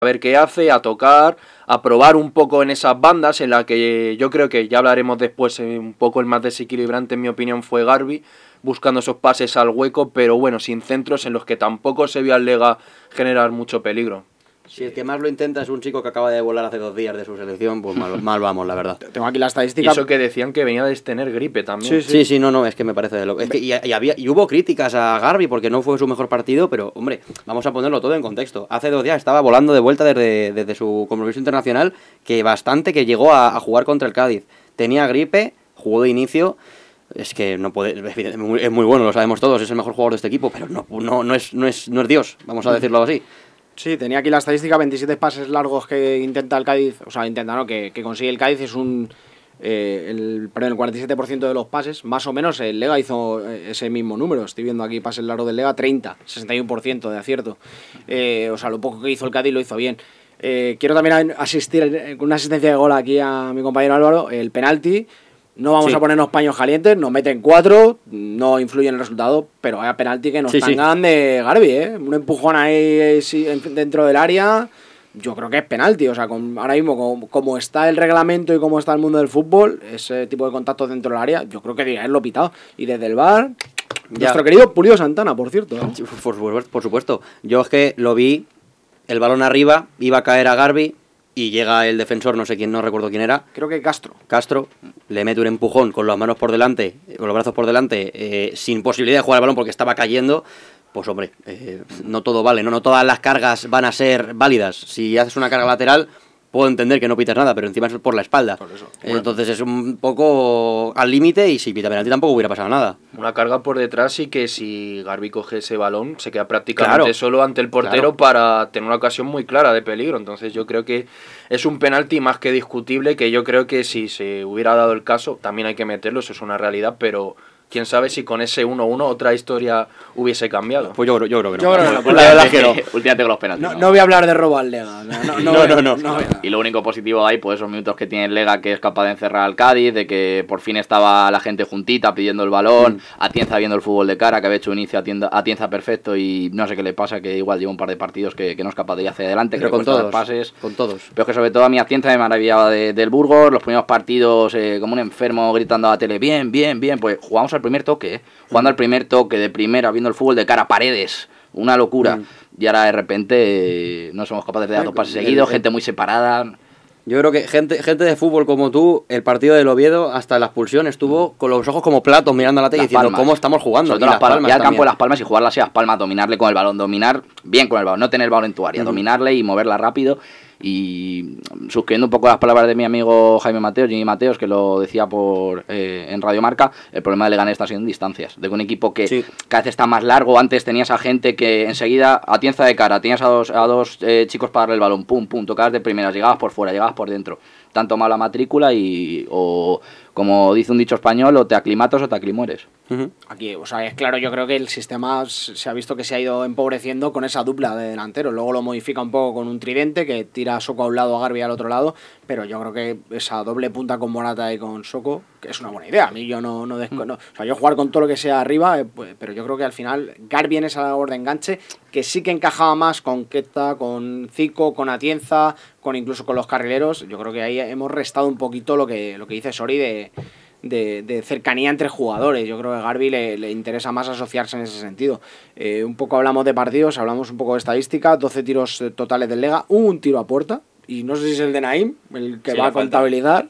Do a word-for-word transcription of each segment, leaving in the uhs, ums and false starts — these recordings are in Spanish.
a ver qué hace, a tocar, a probar un poco en esas bandas en las que yo creo que ya hablaremos después, eh, un poco el más desequilibrante en mi opinión fue Garbi, buscando esos pases al hueco, pero bueno, sin centros en los que tampoco se vio al Lega generar mucho peligro. Si el que más lo intenta es un chico que acaba de volar hace dos días de su selección, pues mal, mal vamos, la verdad. Tengo aquí la estadística. Y eso que decían que venía de tener gripe también. Sí, sí, sí, sí no, no, es que me parece de loco. Es que y, y, había, y hubo críticas a Garbi porque no fue su mejor partido, pero, hombre, vamos a ponerlo todo en contexto. Hace dos días estaba volando de vuelta desde, desde su compromiso internacional, que bastante que llegó a, a jugar contra el Cádiz. Tenía gripe, jugó de inicio. Es que no puede, es muy, es muy bueno, lo sabemos todos, es el mejor jugador de este equipo, pero no, no, no, es, no, es, no es Dios, vamos a decirlo así. Sí, tenía aquí la estadística, veintisiete pases largos que intenta el Cádiz, o sea, intenta, ¿no? Que, que consigue el Cádiz, es un... Eh, el, perdón, el cuarenta y siete por ciento de los pases, más o menos el Lega hizo ese mismo número, estoy viendo aquí pases largos del Lega, treinta, sesenta y uno por ciento de acierto, eh, o sea, lo poco que hizo el Cádiz lo hizo bien. Eh, quiero también asistir con una asistencia de gol aquí a mi compañero Álvaro, el penalti. No vamos sí. a ponernos paños calientes, nos meten cuatro, no influye en el resultado, pero hay penalti que nos sí, tangan sí. de Garbi, ¿eh? Un empujón ahí sí, dentro del área, yo creo que es penalti. O sea, con, ahora mismo, como, como está el reglamento y como está el mundo del fútbol, ese tipo de contactos dentro del área, yo creo que debería haberlo pitado. Y desde el V A R, ya. Nuestro querido Pulido Santana, por cierto, ¿eh? por, por supuesto, yo es que lo vi, el balón arriba, iba a caer a Garbi. Y llega el defensor, no sé quién, no recuerdo quién era. Creo que Castro. Castro, le mete un empujón con las manos por delante, con los brazos por delante, eh, sin posibilidad de jugar el balón porque estaba cayendo. Pues hombre, eh, no todo vale, ¿no? No todas las cargas van a ser válidas. Si haces una carga lateral, puedo entender que no pitas nada, pero encima es por la espalda. Por eso. Bueno. Entonces es un poco al límite y si pita penalti tampoco hubiera pasado nada. Una carga por detrás y que si Garbi coge ese balón se queda prácticamente claro. solo ante el portero claro. para tener una ocasión muy clara de peligro. Entonces yo creo que es un penalti más que discutible, que yo creo que si se hubiera dado el caso también hay que meterlo, eso es una realidad, pero... quién sabe si con ese uno uno otra historia hubiese cambiado. Pues yo, yo creo que no. Yo creo que no. Pues la verdad es que no. Últimamente con los penaltis. No, no. no voy a hablar de robo al Lega. No, no, no. no, no, no, no, no. Y lo único positivo hay, pues esos minutos que tiene el Lega, que es capaz de encerrar al Cádiz, de que por fin estaba la gente juntita pidiendo el balón, mm. Atienza viendo el fútbol de cara, que había hecho un inicio a Atienza perfecto y no sé qué le pasa, que igual lleva un par de partidos que, que no es capaz de ir hacia adelante. Pero que con todos, pases. con todos. Pero que sobre todo a mí Atienza me maravillaba de, del Burgos, los primeros partidos eh, como un enfermo gritando a la tele, bien, bien, bien, pues jugamos al primer toque, ¿eh? Jugando al primer toque, de primera, viendo el fútbol de cara, Paredes, una locura. Mm. Y ahora de repente eh, no somos capaces de dar dos pases seguidos, gente muy separada. Yo creo que gente gente de fútbol como tú, el partido del Oviedo, hasta la expulsión, estuvo con los ojos como platos mirando a la tele diciendo cómo estamos jugando. Sobre todo las palmas, ya al campo de Las Palmas y jugarla así a Las Palmas, dominarle con el balón, dominar bien con el balón, no tener el balón en tu área, mm. dominarle y moverla rápido. Y suscribiendo un poco las palabras de mi amigo Jaime Mateos, Jimmy Mateos, que lo decía por eh, en Radio Marca, el problema de Leganés está siendo distancias, de que un equipo que sí. cada vez está más largo. Antes tenías a gente que enseguida Atienza de cara, tenías a dos, a dos eh, chicos para darle el balón, pum, pum, tocabas de primeras, llegabas por fuera, llegabas por dentro, tanto mala matrícula y o como dice un dicho español, o te aclimatas o te aclimueres. Uh-huh. Aquí, o sea, es claro, yo creo que el sistema se ha visto que se ha ido empobreciendo con esa dupla de delanteros. Luego lo modifica un poco con un tridente que tira a Soko a un lado, a Garbi al otro lado, pero yo creo que esa doble punta con Morata y con Soko que es una buena idea. A mí yo no, no, desco- no o sea, yo jugar con todo lo que sea arriba, eh, pues, pero yo creo que al final Garbi en esa labor de enganche que sí que encajaba más con Queta, con Zico, con Atienza, con incluso con los carrileros. Yo creo que ahí hemos restado un poquito lo que lo que dice Sori de De, de cercanía entre jugadores. Yo creo que a Garbi le, le interesa más asociarse en ese sentido. Eh, un poco hablamos de partidos, hablamos un poco de estadística, doce tiros totales del Lega, un tiro a puerta, y no sé si es el de Naim, el que sí, va a contabilizar,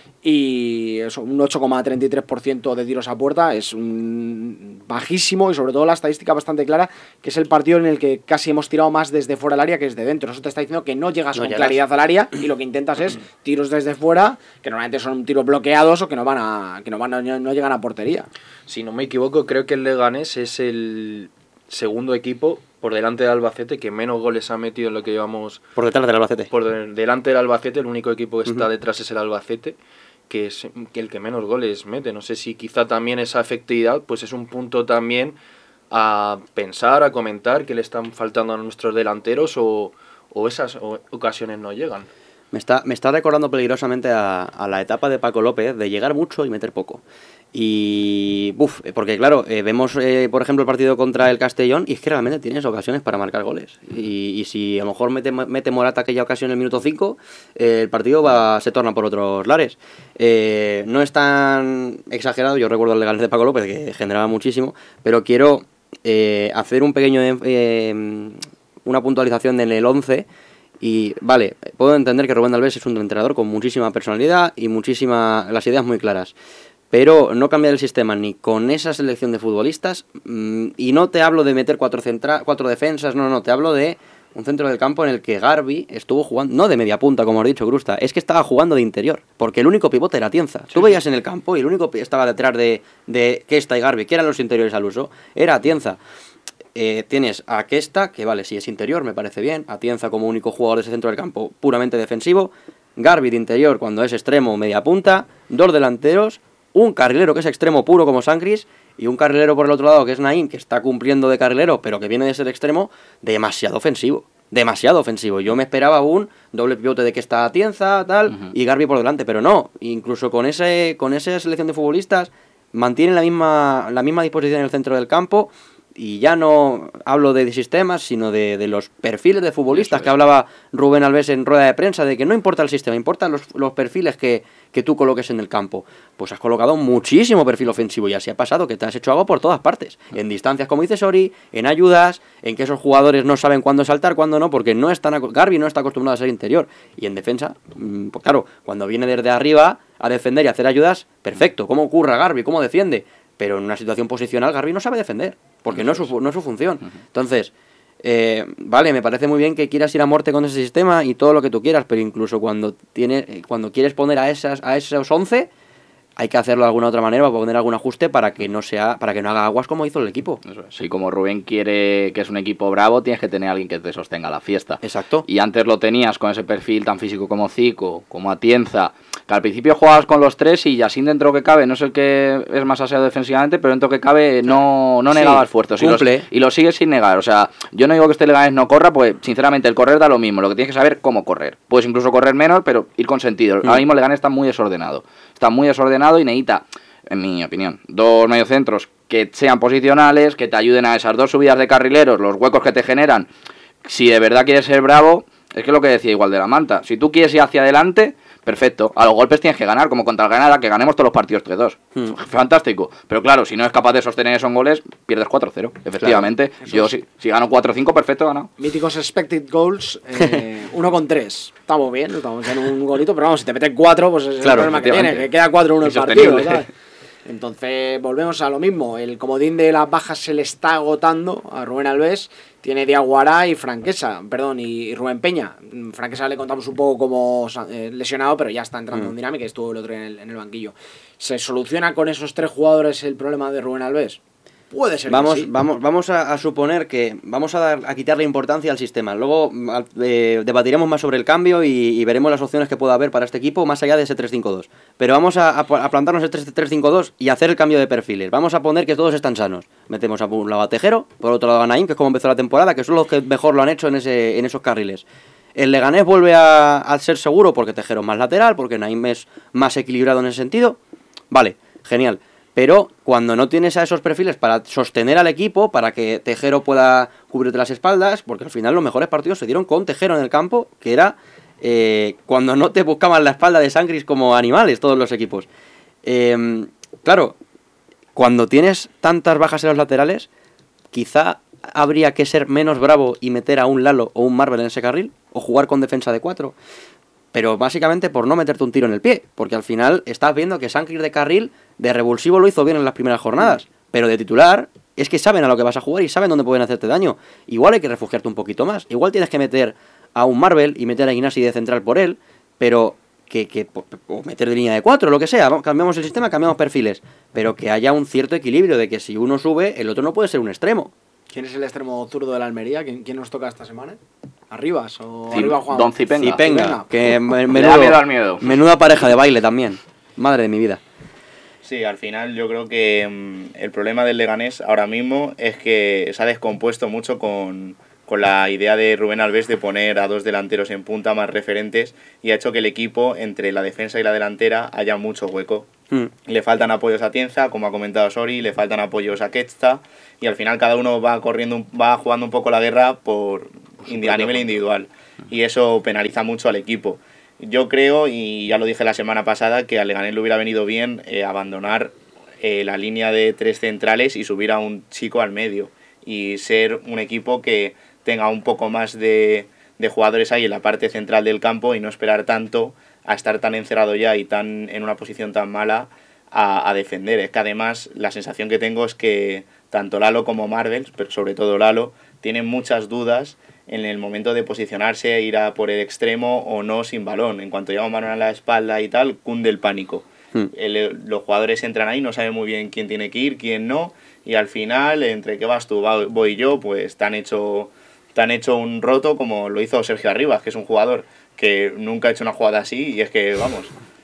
y eso, un ocho coma treinta y tres por ciento de tiros a puerta, es un bajísimo, y sobre todo la estadística bastante clara, que es el partido en el que casi hemos tirado más desde fuera del área que desde dentro. Eso te está diciendo que no llegas no con llegas. claridad al área, y lo que intentas es tiros desde fuera, que normalmente son tiros bloqueados o que no van a que no van a, no llegan a portería. Si no me equivoco, creo que el Leganés es el segundo equipo por delante del Albacete que menos goles ha metido en lo que llevamos. Por detrás del Albacete. Por de, delante del Albacete, el único equipo que está uh-huh. detrás es el Albacete, que es que el que menos goles mete. No sé si quizá también esa efectividad pues es un punto también a pensar, a comentar, que le están faltando a nuestros delanteros o, o esas o, ocasiones no llegan. Me está, me está recordando peligrosamente a, a la etapa de Paco López de llegar mucho y meter poco. Y, buf, porque claro, eh, vemos eh, por ejemplo el partido contra el Castellón y es que realmente tienes ocasiones para marcar goles. Y, y si a lo mejor mete, mete Morata aquella ocasión en el minuto cinco, eh, el partido va, se torna por otros lares. Eh, no es tan exagerado, yo recuerdo el Leganés de Paco López que generaba muchísimo, pero quiero eh, hacer un pequeño, eh, una puntualización en el once. Y vale, puedo entender que Rubén Alves es un entrenador con muchísima personalidad y muchísima las ideas muy claras. Pero no cambiar el sistema ni con esa selección de futbolistas, mmm, y no te hablo de meter cuatro, centra cuatro defensas, no, no, te hablo de un centro del campo en el que Garbi estuvo jugando, no de media punta, como has dicho, Grusta, es que estaba jugando de interior, porque el único pivote era Atienza. Sí, Tú veías en el campo y el único que estaba detrás de, de Kesta y Garbi, que eran los interiores al uso, era Atienza. Eh, tienes a Kesta, que vale, si es interior, me parece bien, Atienza como único jugador de ese centro del campo puramente defensivo, Garbi de interior cuando es extremo media punta, dos delanteros, un carrilero que es extremo puro como Sancris y un carrilero por el otro lado que es Naim, que está cumpliendo de carrilero pero que viene de ser extremo, demasiado ofensivo, demasiado ofensivo. Yo me esperaba un doble pivote de que está Atienza, tal, uh-huh. y Garbi por delante, pero no, incluso con ese con esa selección de futbolistas mantienen la misma, la misma disposición en el centro del campo. Y ya no hablo de sistemas, sino de, de los perfiles de futbolistas que hablaba Rubén Alves en rueda de prensa, de que no importa el sistema, importan los, los perfiles que, que tú coloques en el campo. Pues has colocado muchísimo perfil ofensivo y así ha pasado, que te has hecho algo por todas partes. En distancias, como dice Sori, en ayudas, en que esos jugadores no saben cuándo saltar, cuándo no, porque no están Garbi no está acostumbrado a ser interior. Y en defensa, pues claro, cuando viene desde arriba a defender y a hacer ayudas, perfecto. ¿Cómo ocurre a Garbi? ¿Cómo defiende? Pero en una situación posicional Garbi no sabe defender, porque no es su, no es su función. Entonces, eh, vale, me parece muy bien que quieras ir a muerte con ese sistema y todo lo que tú quieras, pero incluso cuando tiene, cuando quieres poner a esas a esos once, hay que hacerlo de alguna otra manera, para poner algún ajuste para que no sea, para que no haga aguas como hizo el equipo. Eso es. Si como Rubén quiere que es un equipo bravo, tienes que tener a alguien que te sostenga la fiesta. Exacto. Y antes lo tenías con ese perfil tan físico como Zico, como Atienza, que al principio jugabas con los tres y Yacine dentro que cabe, no es el que es más aseado defensivamente, pero dentro que cabe no, no negaba sí, esfuerzos. Cumple. Y, los, y lo sigues sin negar. O sea, yo no digo que este Leganés no corra, pues sinceramente el correr da lo mismo. Lo que tienes que saber cómo correr. Puedes incluso correr menos, pero ir con sentido. Mm. Ahora mismo el Leganés está muy desordenado. Está muy desordenado y necesita, en mi opinión, dos mediocentros que sean posicionales, que te ayuden a esas dos subidas de carrileros, los huecos que te generan. Si de verdad quieres ser bravo, es que es lo que decía igual de la Manta. Si tú quieres ir hacia adelante, perfecto. A los golpes tienes que ganar, como contra el Granada, que ganemos todos los partidos tres dos. Hmm. Fantástico. Pero claro, si no es capaz de sostener esos goles, pierdes cuatro cero. Efectivamente. Claro, yo, si, si gano cuatro cinco, perfecto, ganado. Míticos expected goals, eh, uno con tres. Estamos bien, estamos en un golito, pero vamos, si te meten cuatro, pues es claro, el problema que tiene, que queda cuatro uno el partido, ¿sabes? Entonces volvemos a lo mismo. El comodín de las bajas se le está agotando a Rubén Alves. Tiene Diaguara y Franquesa, perdón, y Rubén Peña. Franquesa le contamos un poco como eh, lesionado, pero ya está entrando mm. en dinámica y estuvo el otro en el, en el banquillo. ¿Se soluciona con esos tres jugadores el problema de Rubén Alves? Puede ser. Vamos, que sí. vamos, vamos a, a suponer que vamos a, dar, a quitarle importancia al sistema. Luego eh, debatiremos más sobre el cambio y, y veremos las opciones que pueda haber para este equipo más allá de ese tres cinco dos. Pero vamos a, a, a plantarnos el tres cinco dos y hacer el cambio de perfiles. Vamos a poner que todos están sanos. Metemos a un lado a Tejero, por otro lado a Naim, que es como empezó la temporada, que son los que mejor lo han hecho en, ese, en esos carriles. El Leganés vuelve a, a ser seguro porque Tejero es más lateral, porque Naim es más equilibrado en ese sentido. Vale, genial. Pero cuando no tienes a esos perfiles para sostener al equipo, para que Tejero pueda cubrirte las espaldas, porque al final los mejores partidos se dieron con Tejero en el campo, que era eh, cuando no te buscaban la espalda de Sancris como animales todos los equipos. Eh, claro, cuando tienes tantas bajas en los laterales, quizá habría que ser menos bravo y meter a un Lalo o un Marvel en ese carril, o jugar con defensa de cuatro. Pero básicamente por no meterte un tiro en el pie, porque al final estás viendo que Sancris de carril, de revulsivo lo hizo bien en las primeras jornadas, pero de titular es que saben a lo que vas a jugar y saben dónde pueden hacerte daño. Igual hay que refugiarte un poquito más, igual tienes que meter a un Marvel y meter a Ignasi de central por él, pero que, que o meter de línea de cuatro, lo que sea, cambiamos el sistema, cambiamos perfiles, pero que haya un cierto equilibrio de que si uno sube, el otro no puede ser un extremo. ¿Quién es el extremo zurdo de la Almería? ¿Quién, quién nos toca esta semana? ¿Arribas o Cip, arriba Juan? Don Cipenga. Cipenga, Cipenga. que menudo, me da miedo al miedo. Menuda pareja de baile también. Madre de mi vida. Sí, al final yo creo que mmm, el problema del Leganés ahora mismo es que se ha descompuesto mucho con, con la idea de Rubén Alves de poner a dos delanteros en punta más referentes y ha hecho que el equipo, entre la defensa y la delantera, haya mucho hueco. Mm. Le faltan apoyos a Tienza, como ha comentado Sori, le faltan apoyos a Ketsta, y al final cada uno va corriendo, va jugando un poco la guerra por, a nivel individual, y eso penaliza mucho al equipo. Yo creo, y ya lo dije la semana pasada, que al Leganés le hubiera venido bien eh, abandonar eh, la línea de tres centrales y subir a un chico al medio, y ser un equipo que tenga un poco más de, de jugadores ahí en la parte central del campo y no esperar tanto a estar tan encerrado ya y tan en una posición tan mala a, a defender. Es que además la sensación que tengo es que tanto Lalo como Marvels, pero sobre todo Lalo, tienen muchas dudas en el momento de posicionarse, ir a por el extremo o no sin balón. En cuanto lleva un balón a la espalda y tal, cunde el pánico. Hmm. El, los jugadores entran ahí, no saben muy bien quién tiene que ir, quién no, y al final, entre que vas tú, voy yo, pues te han hecho, te han hecho un roto como lo hizo Sergio Arribas, que es un jugador que nunca ha hecho una jugada así, y es que, vamos,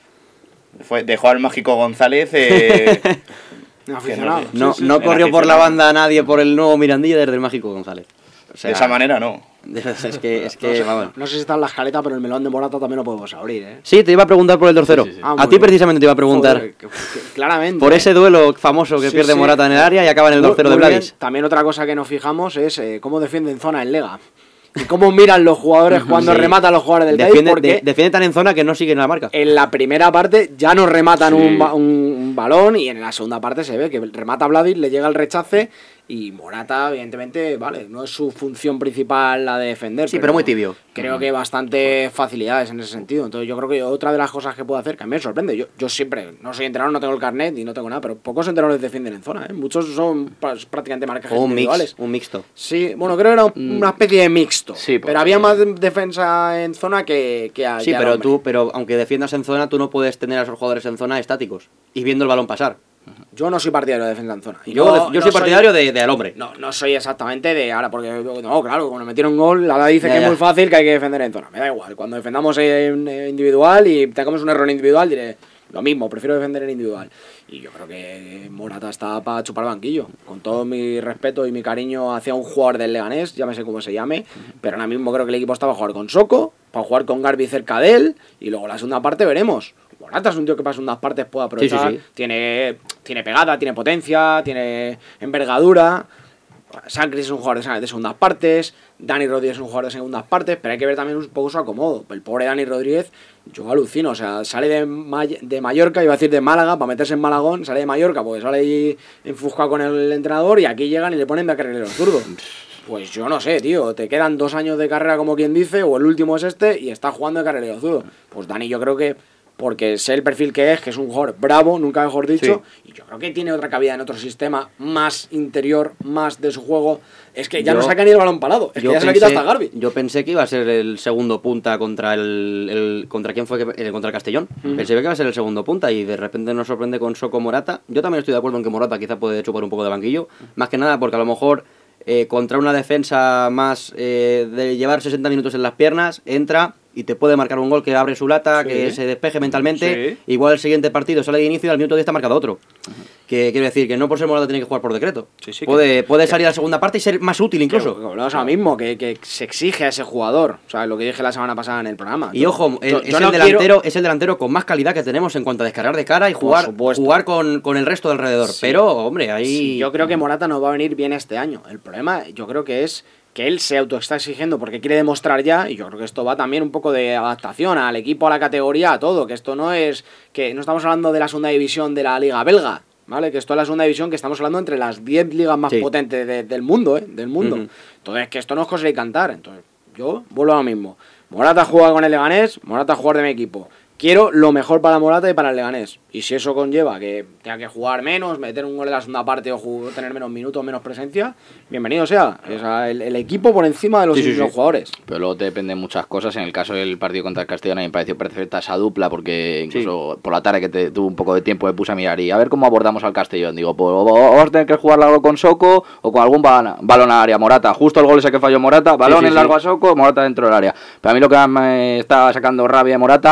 fue, dejó al Mágico González... Eh, no, no, no, sí, sí, no corrió por la banda a nadie por el nuevo Mirandilla desde el Mágico González. O sea, de esa manera no. Es que, es que no, vamos. No sé si está en la escaleta, pero el melón de Morata también lo podemos abrir, ¿eh? Sí, te iba a preguntar por el tercero. Sí, sí, sí. Ah, a ti bien. Precisamente te iba a preguntar. Joder, que, que, claramente. Por ese duelo famoso que sí, pierde sí. Morata en el área y acaba en el tercero de Vladis. También otra cosa que nos fijamos es eh, cómo defienden zona en Lega. Y cómo miran los jugadores cuando sí. rematan los jugadores del defiende, Cádiz, porque de, defiende tan en zona que no siguen la marca. En la primera parte ya nos rematan sí. un, un, un balón, y en la segunda parte se ve que remata Vladis, le llega el rechace, y Morata, evidentemente, vale, no es su función principal la de defender. Sí, pero, pero muy tibio. Creo que bastante facilidades en ese sentido. Entonces yo creo que otra de las cosas que puedo hacer, que a mí me sorprende, yo, yo siempre, no soy entrenador, no tengo el carnet y no tengo nada, pero pocos entrenadores defienden en zona, ¿eh? Muchos son pues, prácticamente marcajes un individuales. Mix, un mixto. Sí, bueno, creo que era un, una especie de mixto, sí, pero había más defensa en zona que, que a, Sí, que pero hombre. tú, pero aunque defiendas en zona, tú no puedes tener a esos jugadores en zona estáticos y viendo el balón pasar. Yo no soy partidario de defensa en zona. Y yo no, yo no soy partidario soy, de, de al hombre. No, no soy exactamente de ahora, porque no, claro, cuando metieron un gol, la dice ya, que ya. es muy fácil, que hay que defender en zona. Me da igual, cuando defendamos en individual y tengamos un error individual, diré lo mismo, prefiero defender en individual. Y yo creo que Morata está para chupar banquillo. Con todo mi respeto y mi cariño hacia un jugador del Leganés, llámese como se llame, pero ahora mismo creo que el equipo está para jugar con Soko, para jugar con Garbi cerca de él, y luego la segunda parte veremos. Morata es un tío que para segundas partes puede aprovechar, sí, sí, sí. Tiene, tiene pegada, tiene potencia, tiene envergadura. Sancris es un jugador de segundas partes, Dani Rodríguez es un jugador de segundas partes, pero hay que ver también un poco su acomodo. El pobre Dani Rodríguez, yo alucino, o sea, sale de, May- de Mallorca, iba a decir de Málaga, para meterse en Malagón, sale de Mallorca, porque sale ahí enfuscado con el entrenador, y aquí llegan y le ponen de carrilero zurdo. Pues yo no sé, tío, te quedan dos años de carrera como quien dice, o el último es este, y está jugando de carrilero zurdo. Pues Dani yo creo que, porque sé el perfil que es, que es un jugador bravo, nunca mejor dicho, sí. y yo creo que tiene otra cabida en otro sistema, más interior, más de su juego. Es que ya yo, no saca ni el balón parado, es que ya pensé, se le quita hasta Garbi. Yo pensé que iba a ser el segundo punta contra el... el ¿Contra quién fue? Que, el, contra el Castellón. Uh-huh. Pensé que iba a ser el segundo punta y de repente nos sorprende con Soko Morata. Yo también estoy de acuerdo en que Morata quizá puede chupar un poco de banquillo, más que nada porque a lo mejor eh, contra una defensa más eh, de llevar sesenta minutos en las piernas, entra... y te puede marcar un gol que abre su lata, sí. que se despeje mentalmente. Sí. Igual el siguiente partido sale de inicio y al minuto diez está marcado otro. Uh-huh. Que quiero decir que no por ser Morata tiene que jugar por decreto. Sí, sí, puede que, puede que, salir a la segunda parte y ser más útil incluso. Que, que, ahora mismo, que, que se exige a ese jugador. O sea, lo que dije la semana pasada en el programa. Y yo, ojo, el, yo, es, yo el no delantero, quiero... es el delantero con más calidad que tenemos en cuanto a descargar de cara y jugar, jugar con, con el resto de alrededor. Sí. Pero, hombre, ahí... Sí, yo creo que Morata no va a venir bien este año. El problema, yo creo que es... que él se auto está exigiendo porque quiere demostrar ya, y yo creo que esto va también un poco de adaptación al equipo, a la categoría, a todo, que esto no es, que no estamos hablando de la segunda división de la liga belga, ¿vale? Que esto es la segunda división, que estamos hablando entre las diez ligas más sí. potentes de, del mundo, ¿eh? Del mundo. Uh-huh. Entonces, que esto no es cosa de cantar. Entonces, yo vuelvo a lo mismo. Morata juega con el Leganés, Morata jugar de mi equipo. Quiero lo mejor para Morata y para el Leganés. Y si eso conlleva que tenga que jugar menos, meter un gol en la segunda parte o jugar, tener menos minutos, menos presencia, bienvenido sea. O sea el, el equipo por encima de los, sí, sí, los sí. jugadores. Pero luego te dependen muchas cosas. En el caso del partido contra el Castellón, a mí me pareció perfecta esa dupla, porque incluso sí. por la tarde que te, tuve un poco de tiempo me puse a mirar y a ver cómo abordamos al Castellón. Digo, pues vamos a tener que jugar largo con Soko o con algún balón, balón al área. Morata, justo el gol ese que falló Morata, balón sí, sí, en largo sí. a Soko, Morata dentro del área. Pero a mí lo que más me está sacando rabia de Morata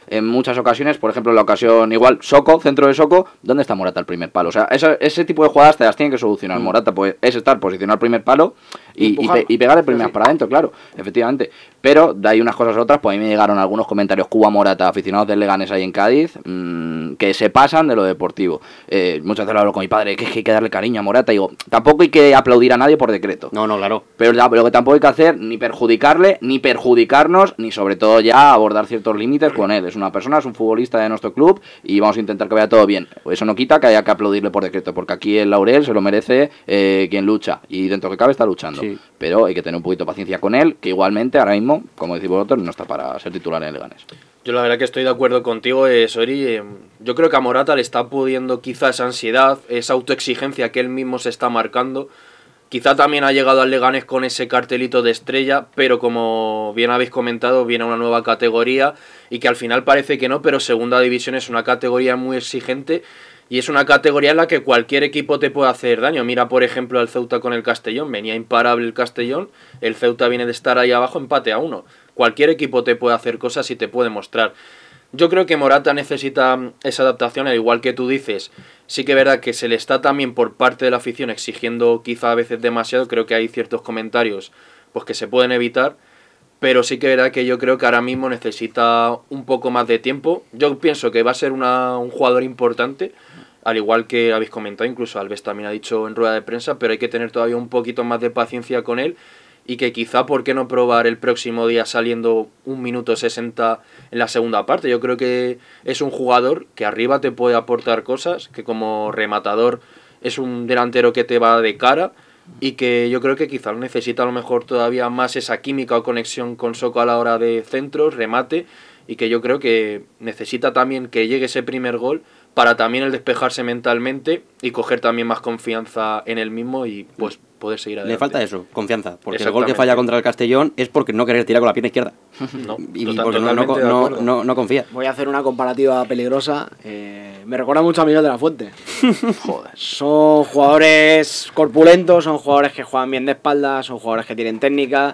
en muchas ocasiones, por ejemplo, en la ocasión igual, Soko, centro de Soko, ¿dónde está Morata al primer palo? O sea, esa, ese tipo de jugadas te las tiene que solucionar. Mm. Morata pues, es estar posicionado al primer palo y, y, pe, y pegarle primeras sí. para adentro, claro, efectivamente. Pero de ahí unas cosas a otras, pues a mí me llegaron algunos comentarios Cuba Morata, aficionados del Leganés ahí en Cádiz, mmm, que se pasan de lo deportivo. Eh, muchas veces lo hablo con mi padre, que es que hay que darle cariño a Morata, y digo, tampoco hay que aplaudir a nadie por decreto. No, no, claro. Pero lo que tampoco hay que hacer, ni perjudicarle, ni perjudicarnos, ni sobre todo ya abordar ciertos límites con él. Es una persona, es un futbolista de nuestro club y vamos a intentar que vaya todo bien. Eso no quita que haya que aplaudirle por decreto, porque aquí el laurel se lo merece eh, quien lucha, y dentro que cabe está luchando. Sí. Pero hay que tener un poquito de paciencia con él, que igualmente ahora mismo, como decís vosotros, no está para ser titular en el Leganés. Yo la verdad que estoy de acuerdo contigo, eh, Sori. Eh, yo creo que a Morata le está pudiendo quizá esa ansiedad, esa autoexigencia que él mismo se está marcando. Quizá también ha llegado al Leganés con ese cartelito de estrella, pero como bien habéis comentado, viene una nueva categoría y que al final parece que no, pero segunda división es una categoría muy exigente y es una categoría en la que cualquier equipo te puede hacer daño. Mira, por ejemplo, al Ceuta con el Castellón. Venía imparable el Castellón, el Ceuta viene de estar ahí abajo, empate a uno. Cualquier equipo te puede hacer cosas y te puede mostrar. Yo creo que Morata necesita esa adaptación, al igual que tú dices. Sí que es verdad que se le está también por parte de la afición exigiendo quizá a veces demasiado. Creo que hay ciertos comentarios pues que se pueden evitar, pero sí que es verdad que yo creo que ahora mismo necesita un poco más de tiempo. Yo pienso que va a ser una, un jugador importante, al igual que habéis comentado, incluso Alves también ha dicho en rueda de prensa, pero hay que tener todavía un poquito más de paciencia con él. Y que quizá, ¿por qué no probar el próximo día saliendo un minuto sesenta en la segunda parte? Yo creo que es un jugador que arriba te puede aportar cosas, que como rematador es un delantero que te va de cara y que yo creo que quizá necesita a lo mejor todavía más esa química o conexión con Soko a la hora de centros, remate, y que yo creo que necesita también que llegue ese primer gol para también el despejarse mentalmente y coger también más confianza en él mismo y pues poder seguir adelante. Le falta eso, confianza, porque el gol que falla contra el Castellón es porque no querer tirar con la pierna izquierda. No, y total, porque no, no, no, no, no confía. Voy a hacer una comparativa peligrosa. Eh, me recuerda mucho a Miguel de la Fuente. Joder. Son jugadores corpulentos, son jugadores que juegan bien de espaldas, son jugadores que tienen técnica.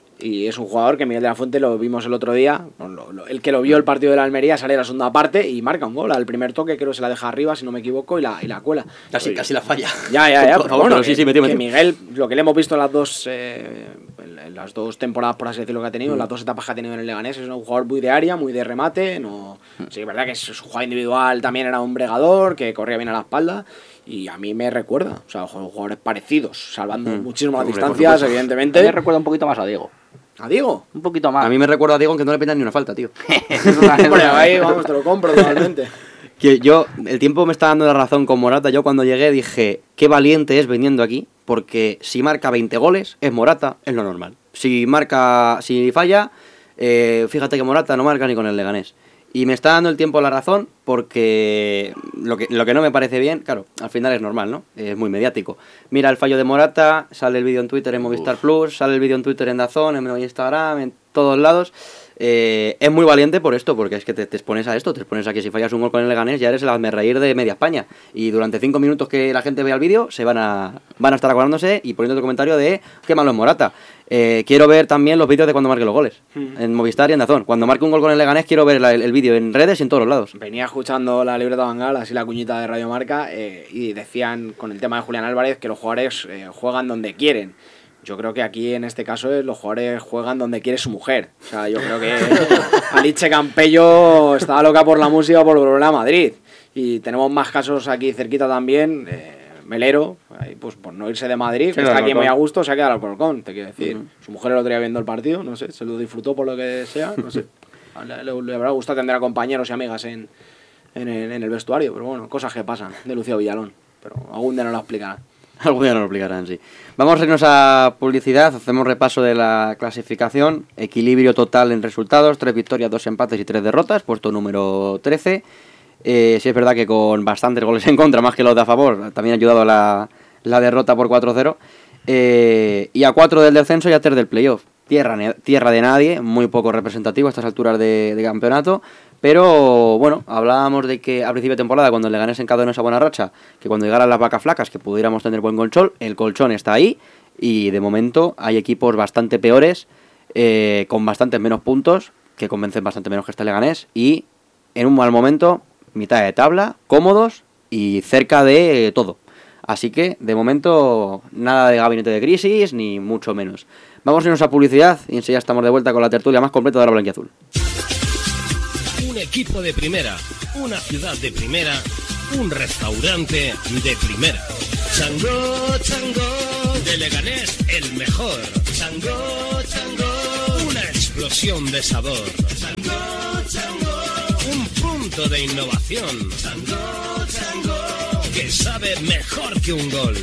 Y es un jugador que Miguel de la Fuente lo vimos el otro día, lo, lo, el que lo vio el partido de la Almería sale a la segunda parte y marca un gol. Al primer toque creo que se la deja arriba, si no me equivoco, y la, y la cuela. Casi, Oye, casi la falla. Ya, ya, ya. Pero bueno, pero sí, sí, metió, que metió. Miguel, lo que le hemos visto en las dos eh, en las dos temporadas, por así decirlo, que ha tenido, mm. en las dos etapas que ha tenido en el Leganés, es un jugador muy de área, muy de remate. No, mm. Sí, es verdad que su jugador individual también era un bregador, que corría bien a la espalda. Y a mí me recuerda, o sea, jugadores parecidos, salvando mm. muchísimo las distancias, evidentemente. A mí me recuerda un poquito más a Diego. ¿A Diego? Un poquito más. A mí me recuerda a Diego que no le pitan ni una falta, tío. Hombre, ahí vamos, te lo compro totalmente. Que yo, el tiempo me está dando la razón con Morata. Yo cuando llegué dije, qué valiente es viniendo aquí, porque si marca veinte goles, es Morata, es lo normal. Si marca, si falla, eh, fíjate que Morata no marca ni con el Leganés. Y me está dando el tiempo la razón porque lo que, lo que no me parece bien, claro, al final es normal, ¿no? Es muy mediático. Mira el fallo de Morata, sale el vídeo en Twitter en Movistar Uf. Plus, sale el vídeo en Twitter en DAZN, en Instagram, en todos lados. Eh, es muy valiente por esto, porque es que te, te expones a esto, te expones a que si fallas un gol con el Leganés ya eres el hazmerreír de media España. Y durante cinco minutos que la gente vea el vídeo se van a, van a estar acordándose y poniendo tu comentario de qué malo es Morata. Eh, quiero ver también los vídeos de cuando marque los goles, hmm. en Movistar y en DAZN. Cuando marque un gol con el Leganés quiero ver la, el, el vídeo en redes y en todos los lados. Venía escuchando la libreta Bangal, así la cuñita de Radio Marca, eh, y decían con el tema de Julián Álvarez que los jugadores eh, juegan donde quieren. Yo creo que aquí en este caso los jugadores juegan donde quiere su mujer. O sea, yo creo que Alice Campello estaba loca por la música por volver a Madrid. Y tenemos más casos aquí cerquita también. Eh, Melero, ahí, pues por no irse de Madrid, sí, que está aquí muy a gusto, se ha quedado al Alcorcón, te quiero decir. Uh-huh. Su mujer el otro día viendo el partido, no sé, se lo disfrutó por lo que sea, no sé. Le, le, le habrá gustado tener a compañeros y amigas en, en, el, en el vestuario, pero bueno, cosas que pasan de Lucio Villalón. Pero algún día nos lo explicarán. Algún día nos lo explicarán, sí. Vamos a irnos a publicidad, hacemos repaso de la clasificación, equilibrio total en resultados, tres victorias, dos empates y tres derrotas, puesto número trece. Eh, sí es verdad que con bastantes goles en contra, más que los de a favor, también ha ayudado la, la derrota por cuatro cero. Eh, y a cuatro del descenso y a tres del playoff. Tierra, tierra de nadie, muy poco representativo a estas alturas de, de campeonato. Pero bueno, hablábamos de que a principio de temporada, cuando el Leganés encadenó esa buena racha, que cuando llegaran las vacas flacas, que pudiéramos tener buen colchón. El colchón está ahí y de momento hay equipos bastante peores, eh, con bastantes menos puntos, que convencen bastante menos que este Leganés. Y en un mal momento, mitad de tabla, cómodos y cerca de todo. Así que, de momento, nada de gabinete de crisis, ni mucho menos. Vamos a irnos a publicidad y enseguida estamos de vuelta con la tertulia más completa de la Blanquiazul. Un equipo de primera, una ciudad de primera, un restaurante de primera. Chango, Chango, de Leganés el mejor. Chango, Chango, una explosión de sabor. Chango, Chango, un punto de innovación. Chango, Chango, que sabe mejor que un gol.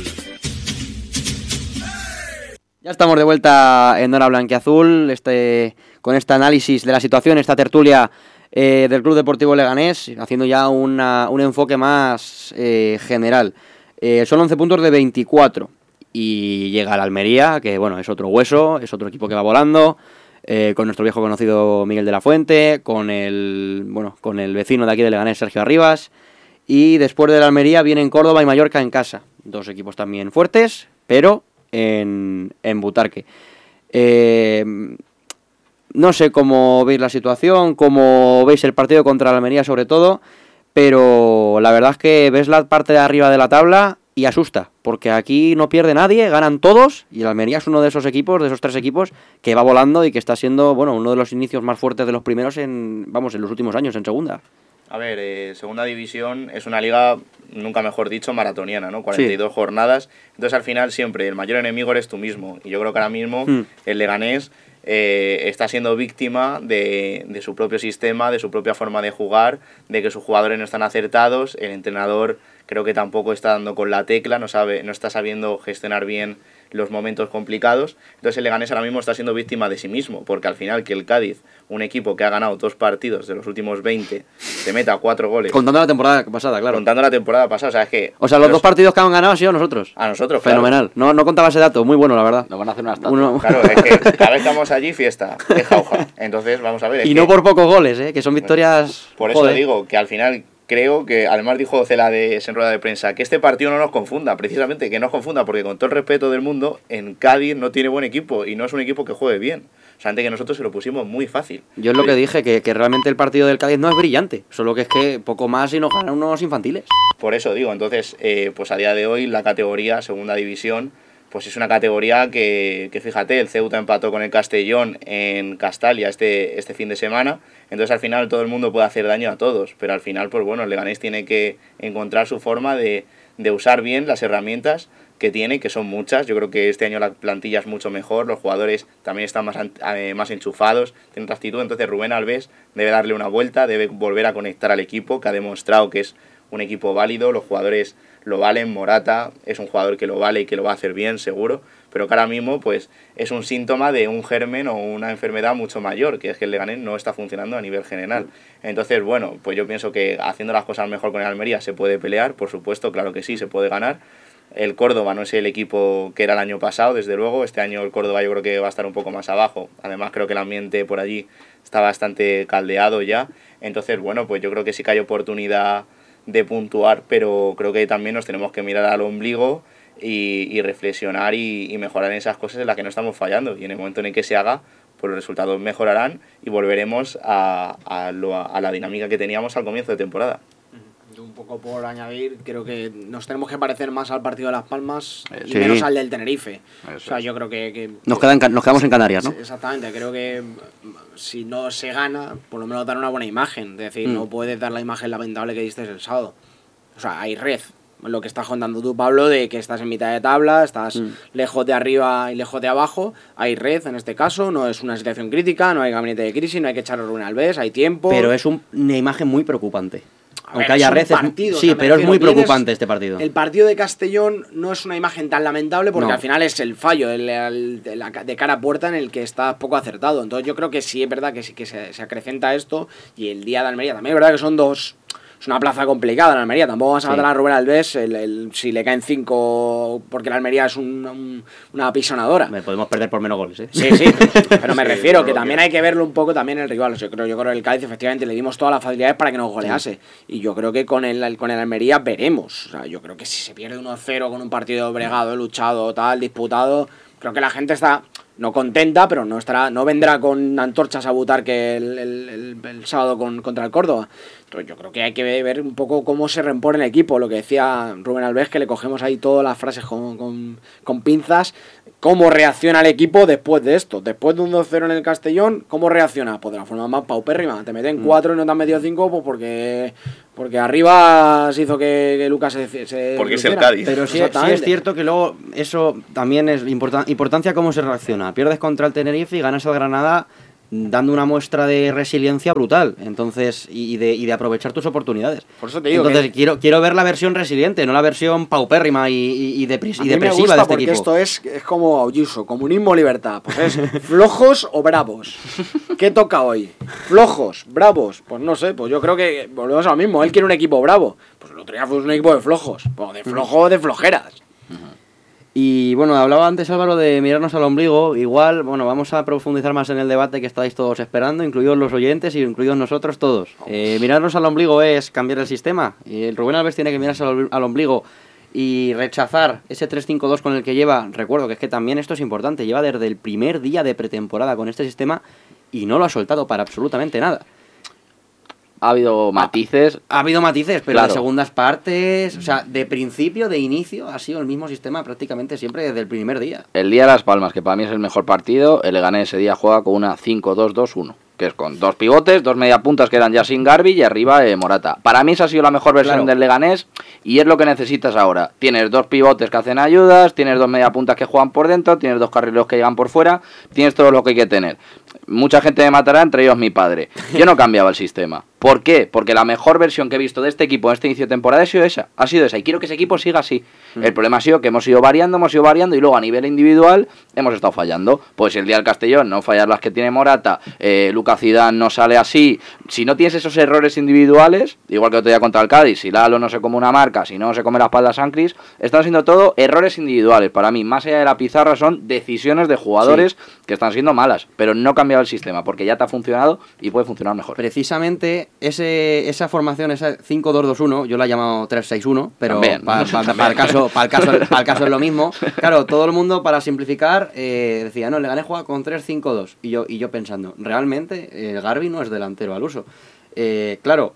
Ya estamos de vuelta en Hora Blanquiazul, este, con este análisis de la situación, esta tertulia eh, del Club Deportivo Leganés, haciendo ya una, un enfoque más eh, general. Eh, son once puntos de veinticuatro y llega el Almería, que bueno, es otro hueso, es otro equipo que va volando, eh, con nuestro viejo conocido Miguel de la Fuente, con el, bueno, con el vecino de aquí de Leganés, Sergio Arribas, y después del Almería vienen Córdoba y Mallorca en casa, dos equipos también fuertes, pero en, en Butarque. Eh, no sé cómo veis la situación, cómo veis el partido contra el Almería sobre todo, pero la verdad es que ves la parte de arriba de la tabla y asusta, porque aquí no pierde nadie, ganan todos, y el Almería es uno de esos equipos, de esos tres equipos, que va volando y que está siendo, bueno, uno de los inicios más fuertes de los primeros en, vamos, en los últimos años, en segunda. A ver, eh, segunda división es una liga, nunca mejor dicho, maratoniana, ¿no? cuarenta y dos sí. jornadas, entonces al final siempre el mayor enemigo eres tú mismo, y yo creo que ahora mismo mm. el Leganés Eh, está siendo víctima de, de su propio sistema, de su propia forma de jugar, de que sus jugadores no están acertados, el entrenador creo que tampoco está dando con la tecla, no sabe, no está sabiendo gestionar bien los momentos complicados, entonces el Leganés ahora mismo está siendo víctima de sí mismo, porque al final que el Cádiz, un equipo que ha ganado dos partidos de los últimos veinte, te meta cuatro goles. Contando la temporada pasada, claro. Contando la temporada pasada, o sea, es que... O sea, los, los dos partidos que han ganado han sido nosotros. A nosotros, Fenomenal. Claro. No, no contaba ese dato, muy bueno, la verdad. Nos van a hacer una estatua. Uno... Claro, es que cada vez que estamos allí, fiesta, de jauja. Entonces, vamos a ver... Y que... no por pocos goles, ¿eh? Que son victorias... Por eso Joder. digo que al final... Creo que, además dijo Cela de, en rueda de prensa, que este partido no nos confunda, precisamente que no nos confunda, porque con todo el respeto del mundo, en Cádiz no tiene buen equipo y no es un equipo que juegue bien. O sea, antes que nosotros se lo pusimos muy fácil. Yo es lo que dije, que, que realmente el partido del Cádiz no es brillante, solo que es que poco más y nos ganan unos infantiles. Por eso digo, entonces, eh, pues a día de hoy la categoría, segunda división, pues es una categoría que, que fíjate, el Ceuta empató con el Castellón en Castalia este, este fin de semana, entonces al final todo el mundo puede hacer daño a todos, pero al final, pues bueno, el Leganés tiene que encontrar su forma de, de usar bien las herramientas que tiene, que son muchas. Yo creo que este año la plantilla es mucho mejor, los jugadores también están más, eh, más enchufados, tienen otra actitud, entonces Rubén Alves debe darle una vuelta, debe volver a conectar al equipo, que ha demostrado que es un equipo válido, los jugadores lo valen, Morata es un jugador que lo vale y que lo va a hacer bien, seguro, pero que ahora mismo pues, es un síntoma de un germen o una enfermedad mucho mayor, que es que el Leganés no está funcionando a nivel general. Entonces, bueno, pues yo pienso que haciendo las cosas mejor con el Almería se puede pelear, por supuesto, claro que sí, se puede ganar. El Córdoba no es el equipo que era el año pasado, desde luego, este año el Córdoba yo creo que va a estar un poco más abajo, además creo que el ambiente por allí está bastante caldeado ya, entonces, bueno, pues yo creo que sí que hay oportunidad de puntuar, pero creo que también nos tenemos que mirar al ombligo y, y reflexionar y, y mejorar en esas cosas en las que no estamos fallando, y en el momento en el que se haga, pues los resultados mejorarán y volveremos a, a, lo, a la dinámica que teníamos al comienzo de temporada. Yo un poco por añadir, creo que nos tenemos que parecer más al partido de Las Palmas y sí. menos al del Tenerife. Eso o sea, es. yo creo que... que nos, quedan, nos quedamos en Canarias, ¿no? Exactamente, creo que si no se gana, por lo menos dar una buena imagen. Es decir, mm. no puedes dar la imagen lamentable que diste el sábado. O sea, hay red. Lo que estás contando tú, Pablo, de que estás en mitad de tabla, estás mm. lejos de arriba y lejos de abajo. Hay red en este caso, no es una situación crítica, no hay gabinete de crisis, no hay que echarle Rubén Alves, hay tiempo. Pero es un, una imagen muy preocupante. A Aunque ver, haya es un reces, partido, sí, pero es muy preocupante este partido. El partido de Castellón no es una imagen tan lamentable porque no. al final es el fallo el, el, de, la, de cara a puerta en el que está poco acertado. Entonces yo creo que sí es verdad que sí que se, se acrecenta esto, y el día de Almería también es verdad que son dos... Es una plaza complicada en Almería, tampoco vas a matar sí. a Rubén Alves el, el, si le caen cinco porque la Almería es un, un, una apisonadora. Me podemos perder por menos goles, ¿eh? Sí, sí, pero me sí, refiero que también hay que verlo un poco también el rival. Yo creo, yo creo que el Cádiz efectivamente le dimos todas las facilidades para que nos golease. Sí. Y yo creo que con el, con el Almería veremos. O sea, yo creo que si se pierde uno cero con un partido bregado, luchado, tal, disputado, creo que la gente está... no contenta, pero no estará, no vendrá con antorchas a Butarque el, el, el, el sábado con, contra el Córdoba. Entonces yo creo que hay que ver un poco cómo se reimpone el equipo, lo que decía Rubén Alves, que le cogemos ahí todas las frases con, con, con pinzas, cómo reacciona el equipo después de esto, después de un dos cero en el Castellón, cómo reacciona, pues de la forma más paupérrima, te meten cuatro y no te han metido cinco, pues porque porque arriba se hizo que, que Lucas se, se porque es el Cádiz. Pero sí, sí es cierto que luego eso también es importan, importancia cómo se reacciona, pierdes contra el Tenerife y ganas al Granada dando una muestra de resiliencia brutal, entonces y de, y de aprovechar tus oportunidades. Por eso te digo entonces que quiero quiero ver la versión resiliente, no la versión paupérrima y, y, y, depres, y depresiva de este porque equipo. Esto es, es como Ayuso, comunismo, libertad. Pues es flojos o bravos. ¿Qué toca hoy? Flojos, bravos. Pues no sé, pues yo creo que volvemos a lo mismo. Él quiere un equipo bravo. Pues el otro día fue un equipo de flojos. Pues de flojo de flojeras. Y bueno, hablaba antes Álvaro de mirarnos al ombligo. Igual, bueno, vamos a profundizar más en el debate que estáis todos esperando, incluidos los oyentes y incluidos nosotros todos. Eh, mirarnos al ombligo es cambiar el sistema. Y el Rubén Alves tiene que mirarse al, al ombligo y rechazar ese tres cinco dos con el que lleva. Recuerdo que es que también esto es importante. Lleva desde el primer día de pretemporada con este sistema y no lo ha soltado para absolutamente nada. Ha habido matices. Ha, ha habido matices, pero claro. de segundas partes, o sea, de principio, de inicio, ha sido el mismo sistema prácticamente siempre desde el primer día. El día de Las Palmas, que para mí es el mejor partido, el Leganés ese día juega con una cinco dos dos uno, que es con dos pivotes, dos mediapuntas que eran ya sin Garbi y arriba eh, Morata. Para mí esa ha sido la mejor versión claro. del Leganés y es lo que necesitas ahora. Tienes dos pivotes que hacen ayudas, tienes dos mediapuntas que juegan por dentro, tienes dos carrileros que llegan por fuera, tienes todo lo que hay que tener. Mucha gente me matará, entre ellos mi padre. Yo no cambiaba el sistema. ¿Por qué? Porque la mejor versión que he visto de este equipo en este inicio de temporada ha sido esa. Ha sido esa. Y quiero que ese equipo siga así. Mm. El problema ha sido que hemos ido variando, hemos ido variando y luego a nivel individual hemos estado fallando. Pues el día del Castellón, no fallar las que tiene Morata, eh, Lucas Zidane no sale así. Si no tienes esos errores individuales, igual que otro día contra el Cádiz, si Lalo no se come una marca, si no se come la espalda a San Cris, están siendo todo errores individuales. Para mí, más allá de la pizarra, son decisiones de jugadores sí. que están siendo malas. Pero no ha cambiado el sistema, porque ya te ha funcionado y puede funcionar mejor. Precisamente ese, esa formación, esa cinco dos dos uno, yo la he llamado tres seis uno, pero para pa, pa, pa el caso, pa el, caso, pa el caso es lo mismo. Claro, todo el mundo, para simplificar, eh, decía, no, el Leganés juega con tres cinco dos. Y yo, y yo pensando, realmente, el Garbi no es delantero al uso. Eh, claro,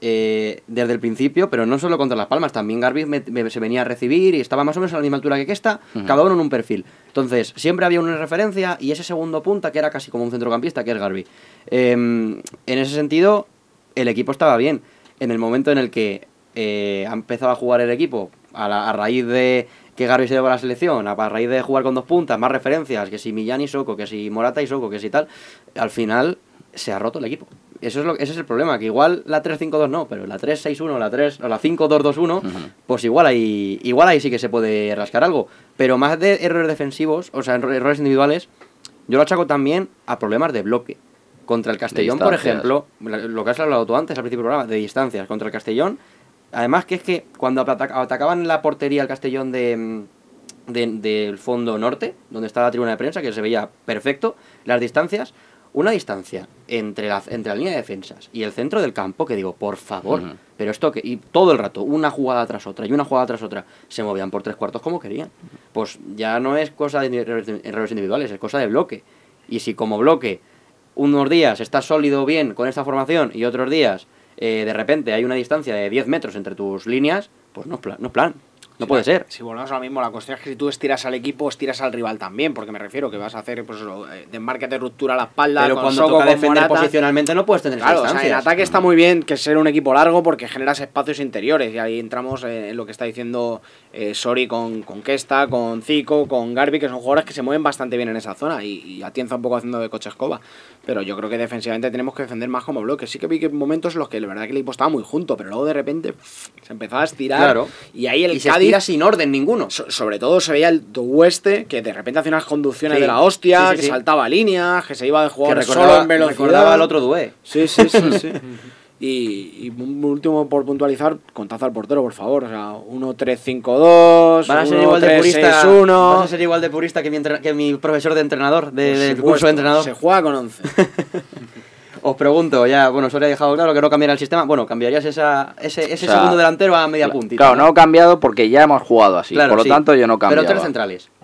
eh, desde el principio, pero no solo contra Las Palmas, también Garbi me, me, se venía a recibir y estaba más o menos a la misma altura que esta, uh-huh. cada uno en un perfil. Entonces, siempre había una referencia y ese segundo punta, que era casi como un centrocampista, que es Garbi. Eh, en ese sentido, el equipo estaba bien. En el momento en el que eh, ha empezado a jugar el equipo, a, la, a raíz de que Garbi se llevó a la selección, a, a raíz de jugar con dos puntas, más referencias, que si Millán y Soko, que si Morata y Soko, que si tal, al final se ha roto el equipo. Eso es lo, ese es el problema, que igual la tres cinco dos no, pero la tres seis uno, la tres o la cinco dos dos uno, uh-huh. pues igual ahí, igual ahí sí que se puede rascar algo. Pero más de errores defensivos, o sea, errores individuales, yo lo achaco también a problemas de bloque. Contra el Castellón, por ejemplo, lo que has hablado tú antes al principio del programa, de distancias, contra el Castellón, además que es que cuando atacaban la portería el Castellón de, de, del fondo norte, donde está la tribuna de prensa, que se veía perfecto, las distancias, una distancia entre la, entre la línea de defensas y el centro del campo, que digo, por favor, uh-huh. pero esto que, y todo el rato, una jugada tras otra y una jugada tras otra, se movían por tres cuartos como querían. Pues ya no es cosa de errores individuales, es cosa de bloque. Y si como bloque unos días estás sólido bien con esta formación y otros días eh, de repente hay una distancia de diez metros entre tus líneas, pues no es plan, no es plan. No si puede la, ser. Si volvemos a lo mismo, la cuestión es que si tú estiras al equipo, estiras al rival también, porque me refiero que vas a hacer pues eso, desmarque de ruptura a la espalda. Pero con cuando Soko, toca con defender Morata, posicionalmente no puedes tener claro, esas distancias. O sea, en ataque está muy bien que ser un equipo largo porque generas espacios interiores y ahí entramos en lo que está diciendo eh, Sori con, con Kesta, con Zico, con Garbi, que son jugadores que se mueven bastante bien en esa zona y, y Atienza un poco haciendo de coche escoba. Pero yo creo que defensivamente tenemos que defender más como bloque. Sí que vi que momentos en los que la verdad que el equipo estaba muy junto, pero luego de repente pff, se empezaba a estirar. Claro. Y ahí el y se Cádiz, estira sin orden ninguno. So, sobre todo se veía el Oeste, que de repente hacía unas conducciones sí. de la hostia, sí, sí, que sí. saltaba líneas, que se iba de jugar solo en velocidad. Recordaba al otro Dué. Sí, sí, sí, sí. Y, y un último por puntualizar, contazo al portero, por favor. O sea, uno tres cinco dos, Van a ser uno, igual de tres, purista. seis, uno. Vas a ser igual de purista que mi, entre, que mi profesor de entrenador, de, Por del supuesto, curso de entrenador. Se juega con once. Os pregunto, ya, bueno, Soria ha dejado claro que no cambiaría el sistema. Bueno, cambiarías esa, ese, ese o sea, segundo delantero a media puntita. Claro, no he cambiado porque ya hemos jugado así. Claro, por lo sí. tanto, yo no cambiaba. Pero tres centrales.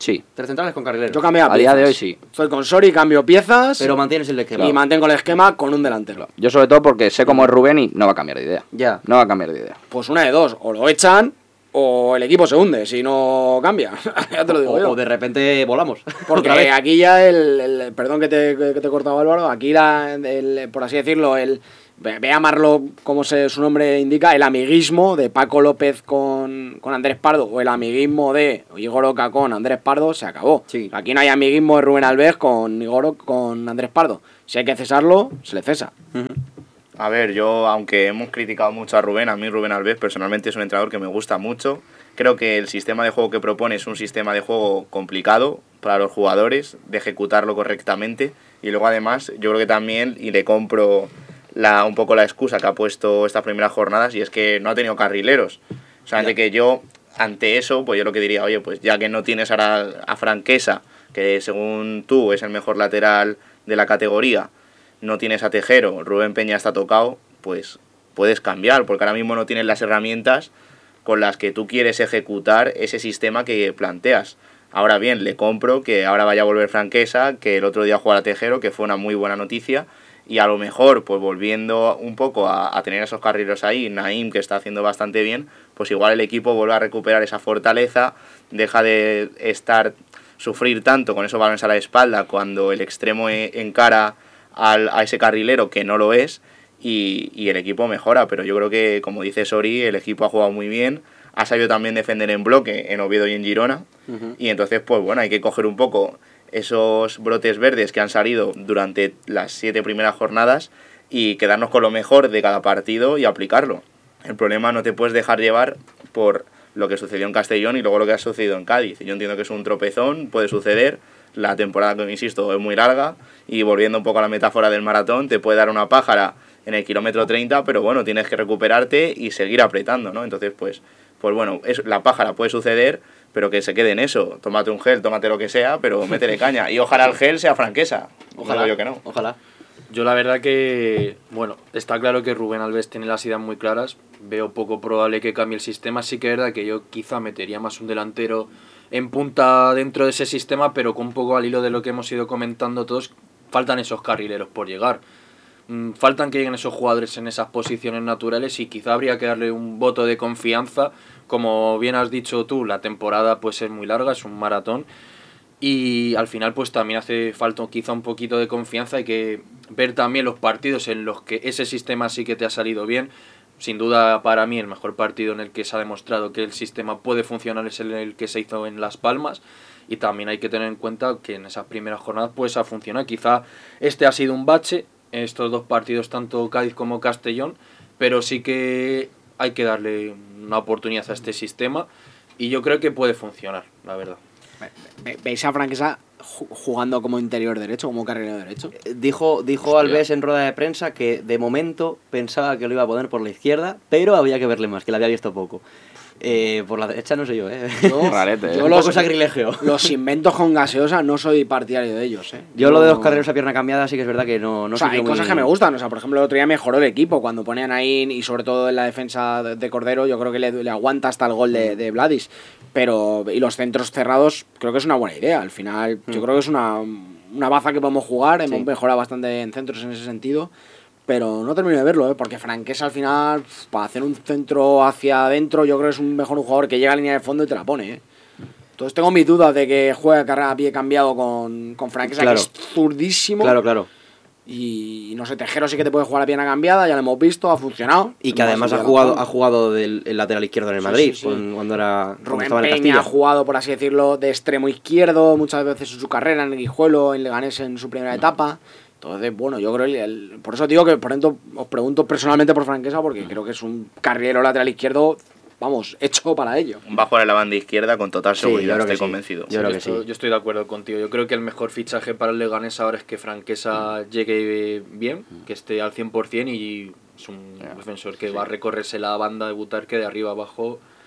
Sí. Tres centrales con carrileros. Yo cambio a, a día de hoy sí. Estoy con Sori, cambio piezas. Pero mantienes el esquema. Y mantengo el esquema con un delantero. Yo sobre todo porque sé cómo es Rubén y no va a cambiar de idea. Ya. No va a cambiar de idea. Pues una de dos, o lo echan o el equipo se hunde si no cambia. Ya te lo digo o, yo. o de repente volamos. Porque aquí ya el, el perdón que te, que te he cortado, Álvaro, aquí la, el, por así decirlo, el ve a llamarlo como se, su nombre indica, el amiguismo de Paco López con, con Andrés Pardo o el amiguismo de Igor Oca con Andrés Pardo se acabó. Sí. Aquí no hay amiguismo de Rubén Alves con Igor Oca, con Andrés Pardo. Si hay que cesarlo, se le cesa. Uh-huh. A ver, yo, aunque hemos criticado mucho a Rubén, a mí Rubén Alves personalmente es un entrenador que me gusta mucho. Creo que el sistema de juego que propone es un sistema de juego complicado para los jugadores, de ejecutarlo correctamente. Y luego además, yo creo que también, y le compro la, un poco la excusa que ha puesto estas primeras jornadas, y es que no ha tenido carrileros. O sea, ante que yo, ante eso, pues yo lo que diría, oye, pues ya que no tienes ahora a Franquesa, que según tú es el mejor lateral de la categoría, no tienes a Tejero, Rubén Peña está tocado, pues puedes cambiar, porque ahora mismo no tienes las herramientas con las que tú quieres ejecutar ese sistema que planteas. Ahora bien, le compro que ahora vaya a volver Franquesa, que el otro día jugara Tejero, que fue una muy buena noticia, y a lo mejor, pues volviendo un poco a, a tener esos carrileros ahí, Naim, que está haciendo bastante bien, pues igual el equipo vuelve a recuperar esa fortaleza, deja de estar, sufrir tanto con esos balones a la espalda cuando el extremo encara al, a ese carrilero que no lo es, y, y el equipo mejora. Pero yo creo que, como dice Sori, el equipo ha jugado muy bien, ha sabido también defender en bloque en Oviedo y en Girona, uh-huh. Y entonces pues bueno, hay que coger un poco esos brotes verdes que han salido durante las siete primeras jornadas y quedarnos con lo mejor de cada partido y aplicarlo. El problema, no te puedes dejar llevar por lo que sucedió en Castellón y luego lo que ha sucedido en Cádiz. Yo entiendo que es un tropezón, puede suceder. La temporada, como insisto, es muy larga, y volviendo un poco a la metáfora del maratón, te puede dar una pájara en el kilómetro treinta, pero bueno, tienes que recuperarte y seguir apretando, ¿no? Entonces, pues, pues bueno, es, la pájara puede suceder, pero que se quede en eso. Tómate un gel, tómate lo que sea, pero métele caña. Y ojalá el gel sea Franquesa. Ojalá, no yo que no. Ojalá. Yo la verdad que, bueno, está claro que Rubén Alves tiene las ideas muy claras. Veo poco probable que cambie el sistema. Sí que es verdad que yo quizá metería más un delantero en punta dentro de ese sistema, pero con un poco al hilo de lo que hemos ido comentando todos, faltan esos carrileros por llegar. Mm, faltan que lleguen esos jugadores en esas posiciones naturales, y quizá habría que darle un voto de confianza. Como bien has dicho tú, la temporada pues es muy larga, es un maratón, y al final pues también hace falta quizá un poquito de confianza. Hay que ver también los partidos en los que ese sistema sí que te ha salido bien. Sin duda, para mí, el mejor partido en el que se ha demostrado que el sistema puede funcionar es el que se hizo en Las Palmas, y también hay que tener en cuenta que en esas primeras jornadas pues ha funcionado. Quizá este ha sido un bache, estos dos partidos, tanto Cádiz como Castellón, pero sí que hay que darle una oportunidad a este sistema, y yo creo que puede funcionar, la verdad. ¿Veis a Franquesa jugando como interior derecho, como carrilero derecho? Dijo, dijo Alves en rueda de prensa que de momento pensaba que lo iba a poner por la izquierda, pero había que verle más, que la había visto poco. Eh, por la derecha no sé yo, ¿eh? Yo, Rarete, yo un los, poco sacrilegio. Los inventos con gaseosa no soy partidario de ellos, ¿eh? Yo, yo lo de los carrileros a pierna cambiada sí que es verdad que no, no o sea, sé. hay muy... cosas que me gustan. O sea, por ejemplo, el otro día mejoró el equipo cuando ponían ahí, y sobre todo en la defensa de Cordero, yo creo que le, le aguanta hasta el gol de, de Vladis. Pero, y los centros cerrados, creo que es una buena idea. Al final, mm. yo creo que es una, una baza que podemos jugar. Hemos sí. mejorado bastante en centros en ese sentido. Pero no termino de verlo, ¿eh? Porque Franquesa al final, para hacer un centro hacia adentro, yo creo que es un mejor jugador que llega a línea de fondo y te la pone, ¿eh? Entonces tengo mis dudas de que juegue a carrera a pie cambiado con, con Franquesa, claro. Que es zurdísimo. Claro, claro. Y no sé, Tejero sí que te puede jugar a pierna cambiada, ya lo hemos visto, ha funcionado. Y que además ha jugado, ha jugado del el lateral izquierdo en el Madrid, sí, sí, sí. cuando era Rubén Peña ha jugado, por así decirlo, de extremo izquierdo muchas veces en su carrera, en el Guijuelo, en Leganés en su primera etapa. Entonces, bueno, yo creo que el, el, por eso digo que por ejemplo os pregunto personalmente por Franquesa, porque creo que es un carrilero lateral izquierdo, vamos, hecho para ello. Va a jugar en la banda izquierda con total seguridad, sí, estoy sí. convencido. Yo, creo yo, que estoy, sí. yo estoy de acuerdo contigo. Yo creo que el mejor fichaje para el Leganés ahora es que Franquesa llegue bien, que esté al cien por ciento, y es un defensor que va a recorrerse la banda de Butarque de arriba abajo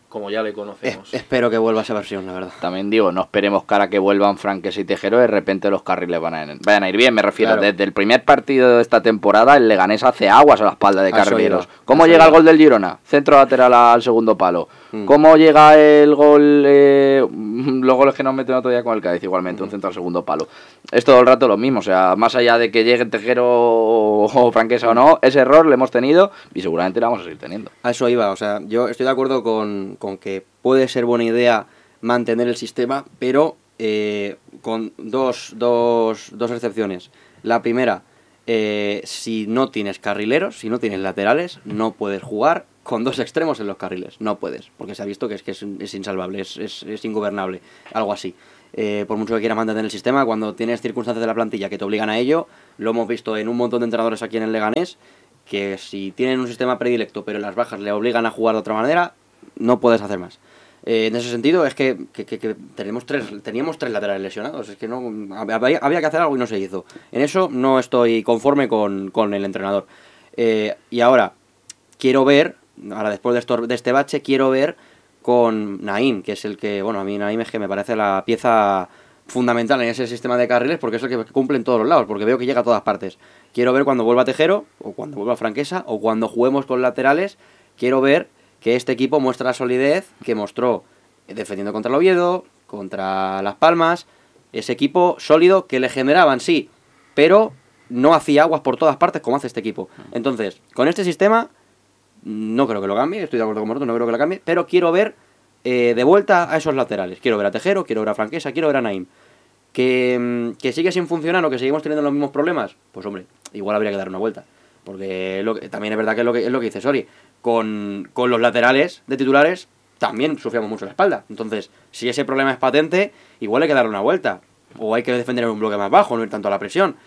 como ya le conocemos. Es, espero que vuelva esa versión, la verdad. También digo, no esperemos cara que vuelvan Franquesa y Tejero, de repente los carriles van a, vayan a ir bien. Me refiero, claro. Desde el primer partido de esta temporada, el Leganés hace aguas a la espalda de Carrileros. ¿Cómo llega el gol del Girona? Centro lateral al segundo palo. Mm. ¿Cómo llega el gol? Eh, los goles que nos meten otro día con el Cádiz, igualmente, mm. un centro al segundo palo. Es todo el rato lo mismo, o sea, más allá de que llegue Tejero o, o Franquesa o no, ese error lo hemos tenido y seguramente lo vamos a seguir teniendo. A eso iba, o sea, yo estoy de acuerdo con, con que puede ser buena idea mantener el sistema, pero eh, con dos, dos, dos excepciones. La primera, eh, si no tienes carrileros, si no tienes laterales, no puedes jugar con dos extremos en los carriles. No puedes, porque se ha visto que es, que es, es insalvable, es, es, es ingobernable, algo así. Eh, por mucho que quieras mantener el sistema, cuando tienes circunstancias de la plantilla que te obligan a ello, lo hemos visto en un montón de entrenadores aquí en el Leganés, que si tienen un sistema predilecto pero las bajas le obligan a jugar de otra manera, no puedes hacer más. Eh, en ese sentido es que, que, que, que tenemos tres, teníamos tres laterales lesionados, es que no había, había que hacer algo y no se hizo. En eso no estoy conforme con, con el entrenador. Eh, y ahora, quiero ver, ahora después de, esto, de este bache, quiero ver con Naim, que es el que, bueno, a mí Naim es que me parece la pieza fundamental en ese sistema de carriles, porque es el que cumple en todos los lados, porque veo que llega a todas partes. Quiero ver cuando vuelva Tejero, o cuando vuelva Franquesa, o cuando juguemos con laterales, quiero ver que este equipo muestra la solidez que mostró defendiendo contra el Oviedo, contra Las Palmas, ese equipo sólido que le generaban, sí, pero no hacía aguas por todas partes como hace este equipo. Entonces, con este sistema, no creo que lo cambie, estoy de acuerdo con vosotros, no creo que lo cambie, pero quiero ver eh, de vuelta a esos laterales. Quiero ver a Tejero, quiero ver a Franquesa, quiero ver a Naim. Que, que sigue sin funcionar o que seguimos teniendo los mismos problemas, pues hombre, igual habría que dar una vuelta. Porque lo que, también es verdad que es lo que, es lo que dice Sori. Con, con los laterales de titulares también sufríamos mucho la espalda. Entonces, si ese problema es patente, igual hay que darle una vuelta. O hay que defender en un bloque más bajo, no ir tanto a la presión.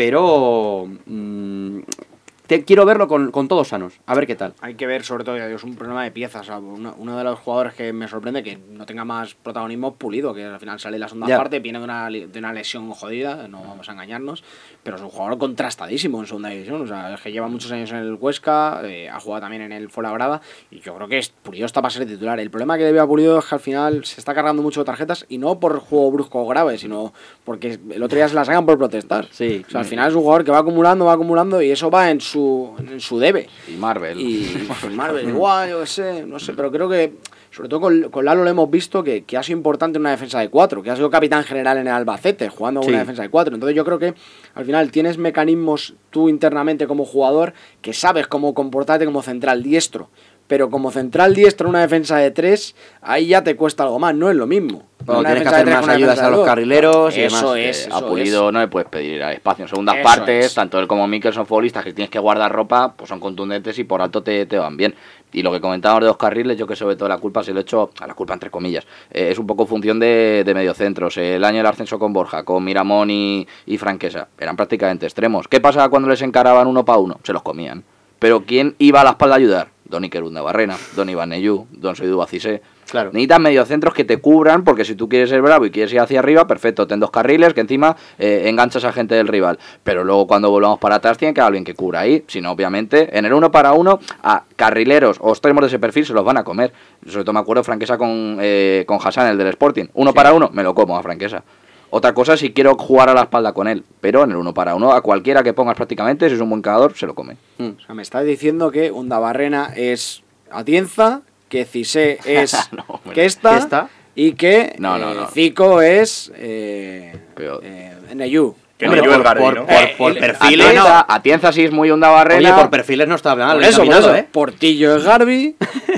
Pero mmm, te, quiero verlo con, con todos sanos, a ver qué tal. Hay que ver, sobre todo, es un problema de piezas. O sea, uno, uno de los jugadores que me sorprende que no tenga más protagonismo, Pulido, que al final sale la segunda ya. parte, viene de una, de una lesión jodida, no vamos a engañarnos, pero es un jugador contrastadísimo en segunda división. O sea, es que lleva muchos años en el Huesca, eh, ha jugado también en el Fuenlabrada, y yo creo que es, Pulido está para ser titular. El problema que le veo a Pulido es que al final se está cargando mucho de tarjetas, y no por juego brusco o grave, sino porque el otro día se las sacan por protestar. Sí. O sea, al final es un jugador que va acumulando, va acumulando, y eso va en su, en su debe. Y Marvel. Y pues Marvel igual, yo qué sé, no sé, pero creo que, sobre todo con, con Lalo lo hemos visto que, que ha sido importante en una defensa de cuatro, que ha sido capitán general en el Albacete, jugando en sí. una defensa de cuatro. Entonces yo creo que al final tienes mecanismos tú internamente como jugador que sabes cómo comportarte como central diestro. Pero como central diestro en una defensa de tres, ahí ya te cuesta algo más, no es lo mismo. Bueno, tienes que hacer más ayudas a los carrileros y eso demás. Es, eso a Pulido es. No le puedes pedir espacio en segundas Eso partes, es. tanto él como Mikel son futbolistas que tienes que guardar ropa, pues son contundentes y por alto te, te van bien. Y lo que comentábamos de los carriles, yo que sobre todo la culpa se lo he hecho, a la culpa entre comillas, eh, es un poco función de, de mediocentros. El año del ascenso con Borja, con Miramón y, y Franquesa, eran prácticamente extremos. ¿Qué pasaba cuando les encaraban uno para uno? Se los comían. Pero ¿quién iba a la espalda a ayudar? Don Iker Barrena, Don Iván Neyú, Don Seidu Bacissé. Claro. Necesitas mediocentros que te cubran, porque si tú quieres ser bravo y quieres ir hacia arriba, perfecto, ten dos carriles que encima eh, enganchas a gente del rival. Pero luego cuando volvamos para atrás tiene que haber alguien que cubra ahí. Si no, obviamente, en el uno para uno, a carrileros o extremos de ese perfil se los van a comer. Sobre todo me acuerdo Franquesa con, eh, con Hassan, el del Sporting. Uno sí. para uno, me lo como a Franquesa. Otra cosa si quiero jugar a la espalda con él, pero en el uno para uno, a cualquiera que pongas prácticamente, si es un buen cagador, se lo come. Mm. O sea, me estás diciendo que Undabarrena es Atienza, que Cissé es no, Kesta, Kesta y que no, no, eh, no. Zico es eh, pero... eh, Neyú. Que Hombre, por, por, por, por, por perfiles. Atienza, Atienza sí es muy Undabarrena. Oye, por perfiles no está mal. Por eso, por eso. ¿eh? Portillo es Garbi,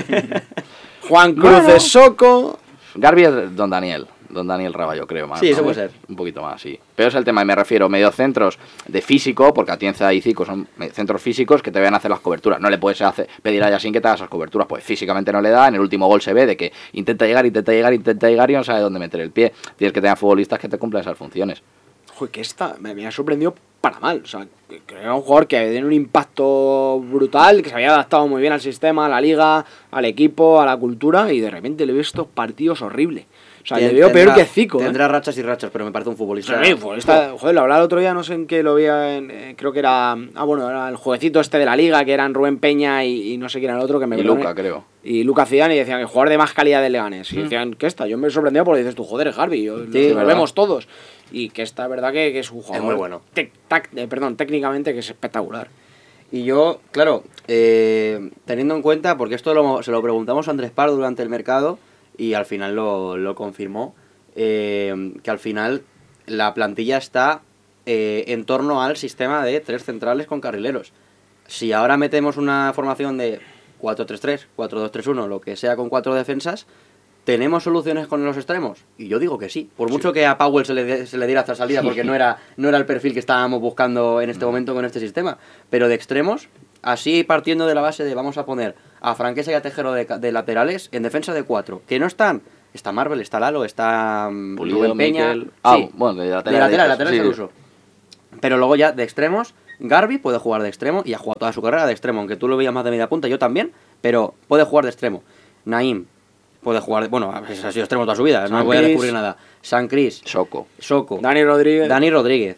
Juan Cruz bueno. es Soco. Garbi es Don Daniel. Don Daniel Raba, yo creo más. Sí, ¿no? eso puede ser. Un poquito más, sí. Pero es el tema, y me refiero, mediocentros de físico, porque Atienza y Zico son centros físicos que te vayan a hacer las coberturas. No le puedes hacer, pedir a Yacine que te haga esas coberturas, pues físicamente no le da. En el último gol se ve de que intenta llegar, intenta llegar, intenta llegar y no sabe dónde meter el pie. Tienes que tener futbolistas que te cumplan esas funciones. Joder, que esta me, me ha sorprendido para mal. O sea, que, que era un jugador que tiene un impacto brutal, que se había adaptado muy bien al sistema, a la liga, al equipo, a la cultura, y de repente le he visto partidos horribles. O sea, le veo peor que Zico. Tendrá ¿eh? rachas y rachas, pero me parece un futbolista. Sí, futbolista, joder, lo hablaba el otro día, no sé en qué lo veía, en, eh, creo que era, ah bueno, era el jueguecito este de la Liga, que eran Rubén Peña y, y no sé quién era el otro que me Y perdone. Luca, creo. Y Luca Zidane, y decían que jugador de más calidad del Leganés. Y decían, ¿qué está? Yo me sorprendía porque dices tú, joder, es Garbi, yo, Sí, lo vemos todos. Y que está, verdad, que, que es un jugador. Es muy bueno. Tec, tac, eh, perdón, técnicamente que es espectacular. Y yo, claro, eh, teniendo en cuenta, porque esto lo, se lo preguntamos a Andrés Pardo durante el mercado y al final lo, lo confirmó, eh, que al final la plantilla está eh, en torno al sistema de tres centrales con carrileros. Si ahora metemos una formación de cuatro tres tres, cuatro dos tres uno, lo que sea con cuatro defensas, ¿tenemos soluciones con los extremos? Y yo digo que sí. Por mucho sí. que a Powell se le, se le diera esta salida, porque no era, no era el perfil que estábamos buscando en este momento con este sistema. Pero de extremos, así partiendo de la base de vamos a poner a Franquesa y a Tejero de, de laterales en defensa de cuatro. ¿Que no están? Está Marvel, está Lalo, está Pulido, Rubén Peña. Miquel. Ah, sí. bueno, de lateral. De lateral, lateral sí. es el uso. Pero luego ya de extremos, Garbi puede jugar de extremo y ha jugado toda su carrera de extremo, aunque tú lo veías más de media punta, yo también, pero puede jugar de extremo. Naim puede jugar, de, bueno, ha sido extremo toda su vida, San no voy a descubrir nada. San Cris, Soco, Soco, Dani Rodríguez, Dani Rodríguez.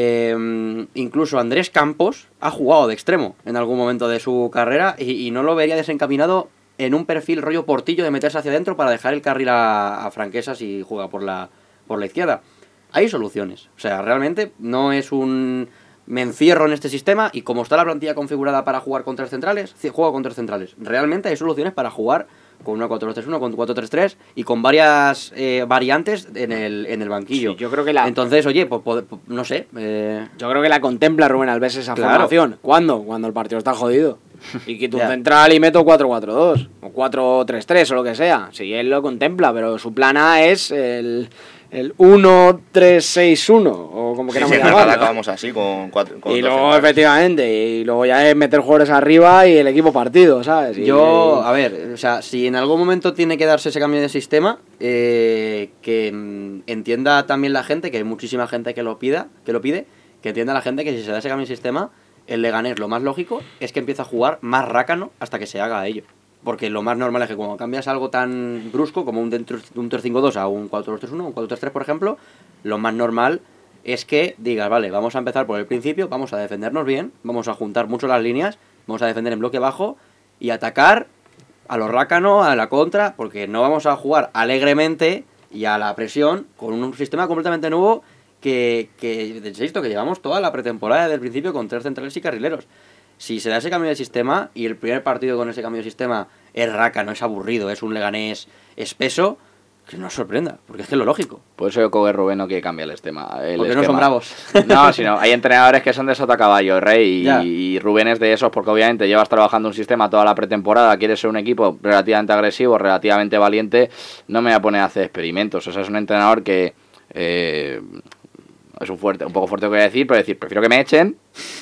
Eh, incluso Andrés Campos ha jugado de extremo en algún momento de su carrera y, y no lo vería desencaminado en un perfil rollo Portillo de meterse hacia adentro para dejar el carril a, a Franquesa si juega por la, por la izquierda. Hay soluciones, o sea, realmente no es un me encierro en este sistema y como está la plantilla configurada para jugar con tres centrales, juego con tres centrales. Realmente hay soluciones para jugar con una cuatro dos tres uno, con cuatro tres tres y con varias eh, variantes en el, en el banquillo. Sí, yo creo que la... Entonces, oye, pues, pues no sé. Eh... Yo creo que la contempla Rubén Alves esa claro. formación. ¿Cuándo? Cuando el partido está jodido. Y quito un central y meto cuatro cuatro dos o cuatro tres tres o lo que sea. Sí, él lo contempla, pero su plan A es el, el uno tres seis uno o como queramos sí, sí, llamarlo. acabamos así con cuatro. Con y dos luego, centrales. efectivamente, y luego ya es meter jugadores arriba y el equipo partido, ¿sabes? Y, Yo, a ver, o sea, si en algún momento tiene que darse ese cambio de sistema, eh, que mm, entienda también la gente, que hay muchísima gente que lo pida, que lo pide, que entienda la gente que si se da ese cambio de sistema, el Leganés lo más lógico es que empiece a jugar más rácano hasta que se haga a ello. Porque lo más normal es que cuando cambias algo tan brusco como un, un tres cinco dos a un cuatro dos tres uno, un cuatro tres tres por ejemplo, lo más normal es que digas, vale, vamos a empezar por el principio, vamos a defendernos bien, vamos a juntar mucho las líneas, vamos a defender en bloque bajo y atacar a lo rácano, a la contra, porque no vamos a jugar alegremente y a la presión con un sistema completamente nuevo que, que insisto, que llevamos toda la pretemporada desde el principio con tres centrales y carrileros. Si se da ese cambio de sistema y el primer partido con ese cambio de sistema es rácano, es aburrido, es un Leganés espeso, que no os sorprenda, porque es que es lo lógico. Por eso yo creo que Rubén no quiere cambiar el esquema. El porque esquema. no son bravos. No, sino hay entrenadores que son de sota caballo, Rey, Ya. y, y Rubén es de esos porque obviamente llevas trabajando un sistema toda la pretemporada, quieres ser un equipo relativamente agresivo, relativamente valiente, no me voy a poner a hacer experimentos. O sea, es un entrenador que... Eh, es un fuerte, un poco fuerte lo que voy a decir, pero decir, prefiero que me echen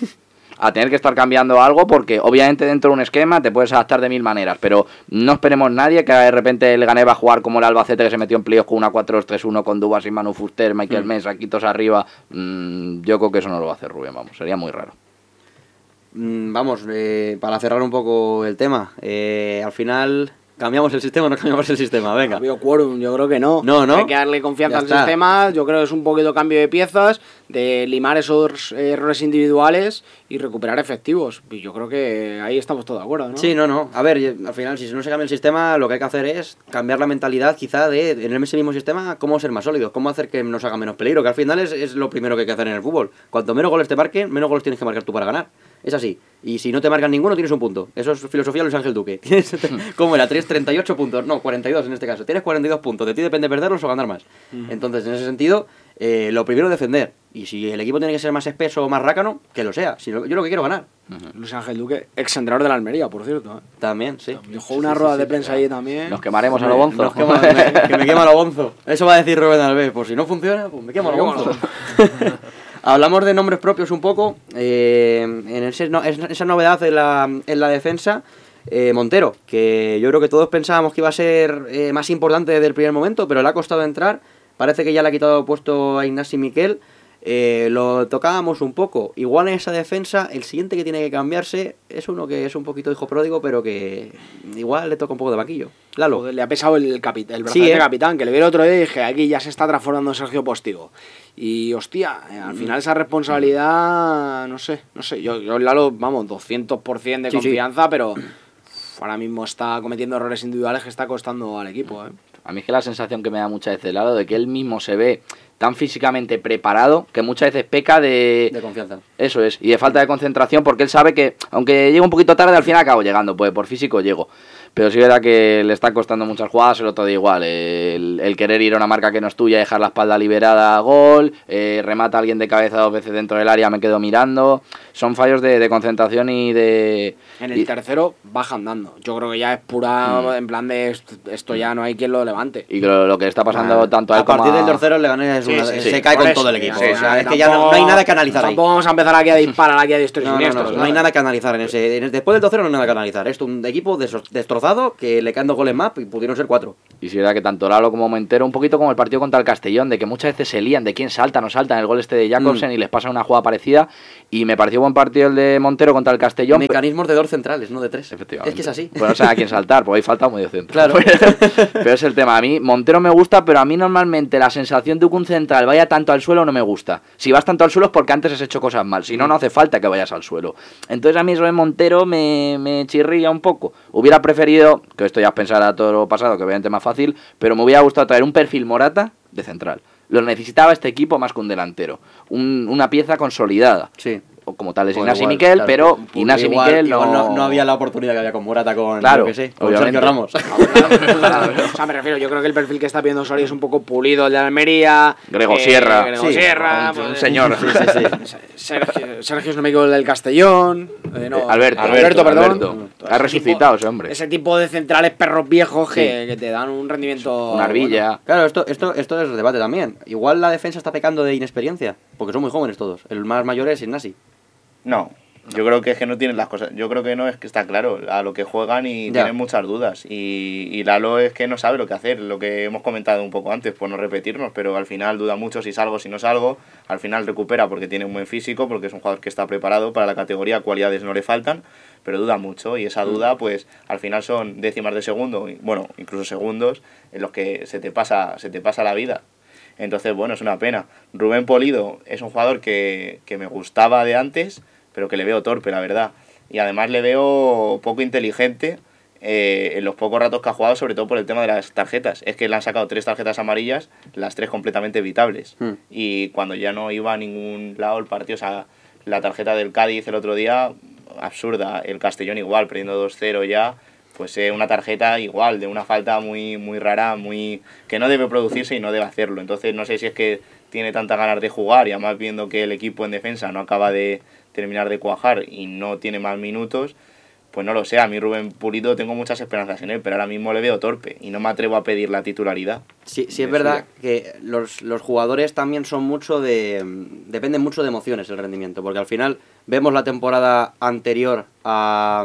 a tener que estar cambiando algo, porque obviamente dentro de un esquema te puedes adaptar de mil maneras, pero no esperemos nadie que de repente el Leganés va a jugar como el Albacete, que se metió en playoff con una cuatro dos tres uno con Dubas y Manu Fuster, Michael mm. Mesa, Quitos arriba. Mm, yo creo que eso no lo va a hacer Rubén, vamos, sería muy raro. Mm, vamos, eh, para cerrar un poco el tema, eh, al final... ¿Cambiamos el sistema o no cambiamos el sistema? Venga. Ha habido quórum, yo creo que no. No, no. Hay que darle confianza Ya al está. sistema. Yo creo que es un poquito cambio de piezas, de limar esos errores individuales y recuperar efectivos. Y yo creo que ahí estamos todos de acuerdo, ¿no? Sí, no, no. A ver, al final, si no se cambia el sistema, lo que hay que hacer es cambiar la mentalidad, quizá, de en ese mismo sistema, cómo ser más sólidos, cómo hacer que nos haga menos peligro, que al final es, es lo primero que hay que hacer en el fútbol. Cuanto menos goles te marquen, menos goles tienes que marcar tú para ganar. Es así. Y si no te marcan ninguno, tienes un punto. Eso es filosofía de Luis Ángel Duque. Tienes, ¿cómo era? Tienes treinta y ocho puntos. No, cuarenta y dos en este caso. Tienes cuarenta y dos puntos. De ti depende perderlos o ganar más. Uh-huh. Entonces, en ese sentido, eh, lo primero es defender. Y si el equipo tiene que ser más espeso o más rácano, que lo sea. Si no, yo lo que quiero es ganar. Uh-huh. Luis Ángel Duque, ex entrenador de la Almería, por cierto. ¿eh? También, sí. Dejó una rueda de prensa allí también. Nos quemaremos a lo bonzo. Nos quema, me, que me quema lo bonzo. Eso va a decir Rubén Alves. Pues si no funciona, pues me quema lo bonzo. Hablamos de nombres propios un poco. Eh, en ese, no, esa novedad en la, en la defensa, eh, Montero, que yo creo que todos pensábamos que iba a ser eh, más importante desde el primer momento, pero le ha costado entrar. Parece que ya le ha quitado puesto a Ignasi Miquel. Eh, lo tocábamos un poco. Igual en esa defensa, el siguiente que tiene que cambiarse es uno que es un poquito hijo pródigo, pero que igual le toca un poco de banquillo. Lalo. Joder, le ha pesado el, capi- el brazalete Sí, ¿eh? capitán, que le vi el otro día y dije, aquí ya se está transformando en Sergio Postigo. Y hostia, eh, al final esa responsabilidad, no sé, no sé. Yo, yo Lalo, vamos, doscientos por ciento de Sí, confianza, sí. pero uf, ahora mismo está cometiendo errores individuales que está costando al equipo, ¿eh? A mí es que la sensación que me da muchas veces Lalo de que él mismo se ve tan físicamente preparado que muchas veces peca de... De confianza. Eso es, y de falta de concentración porque él sabe que, aunque llegue un poquito tarde, al final acabo llegando, pues por físico llego. Pero sí es verdad que le está costando muchas jugadas, el otro día igual, el, el querer ir a una marca que no es tuya, dejar la espalda liberada a gol, eh, remata a alguien de cabeza dos veces dentro del área, me quedo mirando, son fallos de, de concentración y de... En el y, tercero baja andando, yo creo que ya es pura, mm. en plan de esto, esto ya no hay quien lo levante. Y lo, lo que está pasando ah, tanto a él a partir como a... del tercero le gané sí, sí, sí, se cae con eso, todo el equipo, sí, o sea, sí, es que ya no, no hay nada que analizar ahí. Tampoco vamos a empezar aquí a disparar aquí a diestros y no, siniestros. No, no, no, no hay nada que analizar en ese, en, después del tercero no hay nada que analizar, es un equipo destrozado que le caen dos goles más y pudieron ser cuatro. Y si era que tanto Lalo como Montero, un poquito como el partido contra el Castellón, de que muchas veces se lían de quién salta, no salta en el gol este de Jacobsen mm. y les pasa una jugada parecida. Y me pareció buen partido el de Montero contra el Castellón. Mecanismos de dos centrales, no de tres. Efectivamente. Es que es así. Pues no sé a quién saltar, porque ahí falta un medio centro. Claro. Pero es el tema. A mí Montero me gusta, pero a mí normalmente la sensación de que un central vaya tanto al suelo no me gusta. Si vas tanto al suelo es porque antes has hecho cosas mal. Si no, no hace falta que vayas al suelo. Entonces a mí eso de Montero me, me chirría un poco. Hubiera preferido, que esto ya es pensar a todo lo pasado, que obviamente es más fácil, pero me hubiera gustado traer un perfil Morata de central. Lo necesitaba este equipo más que un delantero. Un, una pieza consolidada. Sí. O como tal es pues Ignasi igual, Miquel, claro, pero Ignasi igual, Miquel igual no... no... no había la oportunidad que había con Morata, con, claro, que sé, con Sergio Ramos. O sea, me refiero, yo creo que el perfil que está pidiendo Soria es un poco pulido, el de Almería. Grego eh, Sierra. Grego sí, Sierra. Un, pues, un señor. Sí, sí, sí. Sergio, Sergio es un amigo del Castellón. Eh, no, eh, Alberto, Alberto, Alberto, perdón. Alberto. Ha resucitado ese hombre. Ese tipo de centrales perros viejos que, sí. que te dan un rendimiento... Una arbilla. Bueno. Claro, esto, esto, esto es debate también. Igual la defensa está pecando de inexperiencia, porque son muy jóvenes todos. El más mayor es Ignasi. No. Yo creo que es que no tienen las cosas. Yo creo que no, es que está claro a lo que juegan y ya. Tienen muchas dudas. Y, y Lalo es que no sabe lo que hacer, lo que hemos comentado un poco antes, por no repetirnos, pero al final duda mucho si salgo, si no salgo. Al final recupera porque tiene un buen físico, porque es un jugador que está preparado para la categoría, cualidades no le faltan, pero duda mucho. Y esa duda, pues al final son décimas de segundo, bueno, incluso segundos, en los que se te pasa, se te pasa la vida. Entonces, bueno, es una pena. Rubén Polido es un jugador que, que me gustaba de antes, pero que le veo torpe, la verdad. Y además le veo poco inteligente eh, en los pocos ratos que ha jugado, sobre todo por el tema de las tarjetas. Es que le han sacado tres tarjetas amarillas, las tres completamente evitables. Mm. Y cuando ya no iba a ningún lado el partido, o sea, la tarjeta del Cádiz el otro día, absurda. El Castellón igual, perdiendo dos cero ya, pues eh, una tarjeta igual, de una falta muy, muy rara, muy que no debe producirse y no debe hacerlo. Entonces no sé si es que tiene tantas ganas de jugar y además viendo que el equipo en defensa no acaba de terminar de cuajar y no tiene más minutos, pues no lo sé. A mí Rubén Pulido tengo muchas esperanzas en él, pero ahora mismo le veo torpe y no me atrevo a pedir la titularidad. Sí, sí es verdad que los, los jugadores también son mucho de... dependen mucho de emociones el rendimiento, porque al final vemos la temporada anterior a,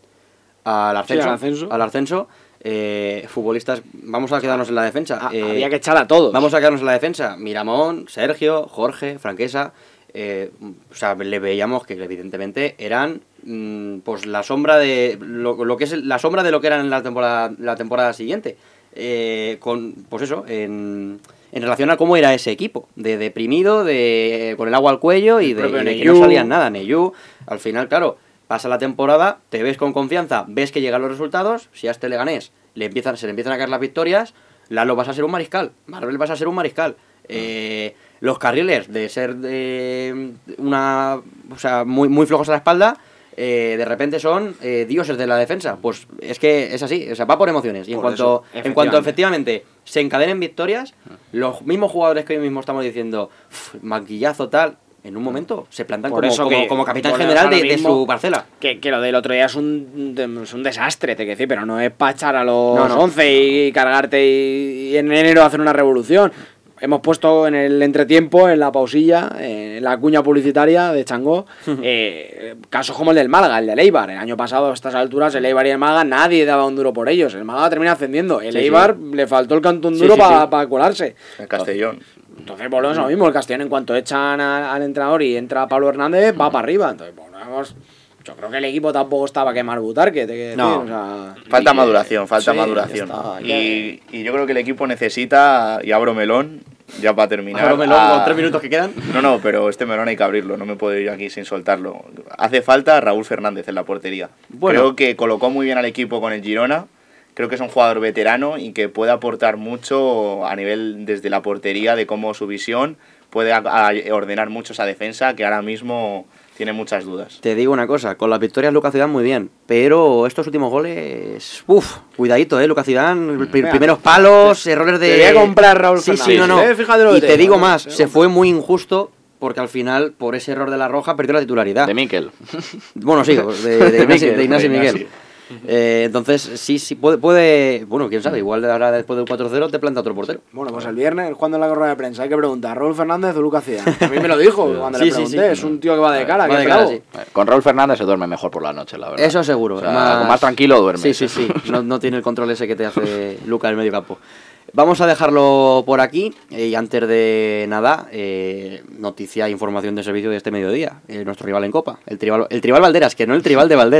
al ascenso, sí, al ascenso, al ascenso eh, futbolistas, vamos a quedarnos en la defensa. Ah, eh, había que echar a todos. Vamos a quedarnos en la defensa. Miramón, Sergio, Jorge, Franquesa... Eh, o sea, le veíamos que evidentemente eran mmm, pues la sombra de lo, lo que es la sombra de lo que eran en la temporada la temporada siguiente, eh, con pues eso en, en relación a cómo era ese equipo, de deprimido, de con el agua al cuello y de, y de que no salían nada. Neyú, al final, claro, pasa la temporada, te ves con confianza, ves que llegan los resultados, si a este Leganés le empiezan, se le empiezan a caer las victorias, Lalo vas a ser un mariscal, Marvel vas a ser un mariscal. Eh, los carriles de ser de una o sea muy muy flojos a la espalda, eh, de repente son eh, dioses de la defensa. Pues es que es así, o sea, va por emociones. Y en cuanto eso, en cuanto efectivamente se encadenen victorias, los mismos jugadores que hoy mismo estamos diciendo maquillazo tal, en un momento se plantan como, como, que, como capitán general de, de su parcela. Que, que lo del otro día es un, es un desastre, te quiero decir, pero no es para echar a los no, no. once y cargarte y, y en enero hacer una revolución. Hemos puesto en el entretiempo, en la pausilla, en la cuña publicitaria de Changó, eh, casos como el del Málaga, el del Eibar. El año pasado, a estas alturas, el Eibar y el Málaga, nadie daba un duro por ellos. El Málaga termina ascendiendo. El sí, Eibar sí. le faltó el canto un duro sí, sí, para sí. pa colarse. El Castellón. Entonces volvemos a lo mismo, el Castellón en cuanto echan a, al entrenador y entra Pablo Hernández, va para arriba. Entonces, volvemos... Yo creo que el equipo tampoco estaba que Marbutar, que te que no, decir, o sea, falta y, maduración, falta sí, maduración. Está, y, y yo creo que el equipo necesita, y abro melón, ya para terminar. Abro melón a... con tres minutos que quedan. No, no, pero este melón hay que abrirlo, no me puedo ir aquí sin soltarlo. Hace falta Raúl Fernández en la portería. Bueno. Creo que colocó muy bien al equipo con el Girona. Creo que es un jugador veterano y que puede aportar mucho a nivel desde la portería, de cómo su visión puede a, a ordenar mucho esa defensa, que ahora mismo tiene muchas dudas. Te digo una cosa, con las victorias Lucas Zidane muy bien, pero estos últimos goles, uff, cuidadito, eh, Lucas Zidane, pr Mira, primeros palos, errores de... Te voy a comprar Raúl sí, Fernández. Sí, no, no. Eh, fíjate lo y que te, te digo digo, más, ¿no? se fue muy injusto porque al final, por ese error de la Roja, perdió la titularidad. De Miquel. Bueno, sí, de, de, de, Ignasi, de Ignasi Miguel. Eh, entonces, sí, sí, puede, puede, bueno, quién sabe, igual ahora después del cuatro cero te planta otro portero. Bueno, pues el viernes, cuando en la rueda de prensa hay que preguntar, ¿Raúl Fernández o Lucas Zidane? A mí me lo dijo cuando sí, le sí, pregunté, sí. es un tío que va de cara, Va que de cara, sí. Con Raúl Fernández se duerme mejor por la noche, la verdad. Eso seguro. O sea, más... más tranquilo duerme. Sí, sí, sí, no, no tiene el control ese que te hace Lucas en el medio campo. Vamos a dejarlo por aquí eh, y antes de nada, eh, noticia e información de servicio de este mediodía. Eh, nuestro rival en Copa, el Tribal, el Tribal Valderas, que no el Tribal de Valderas.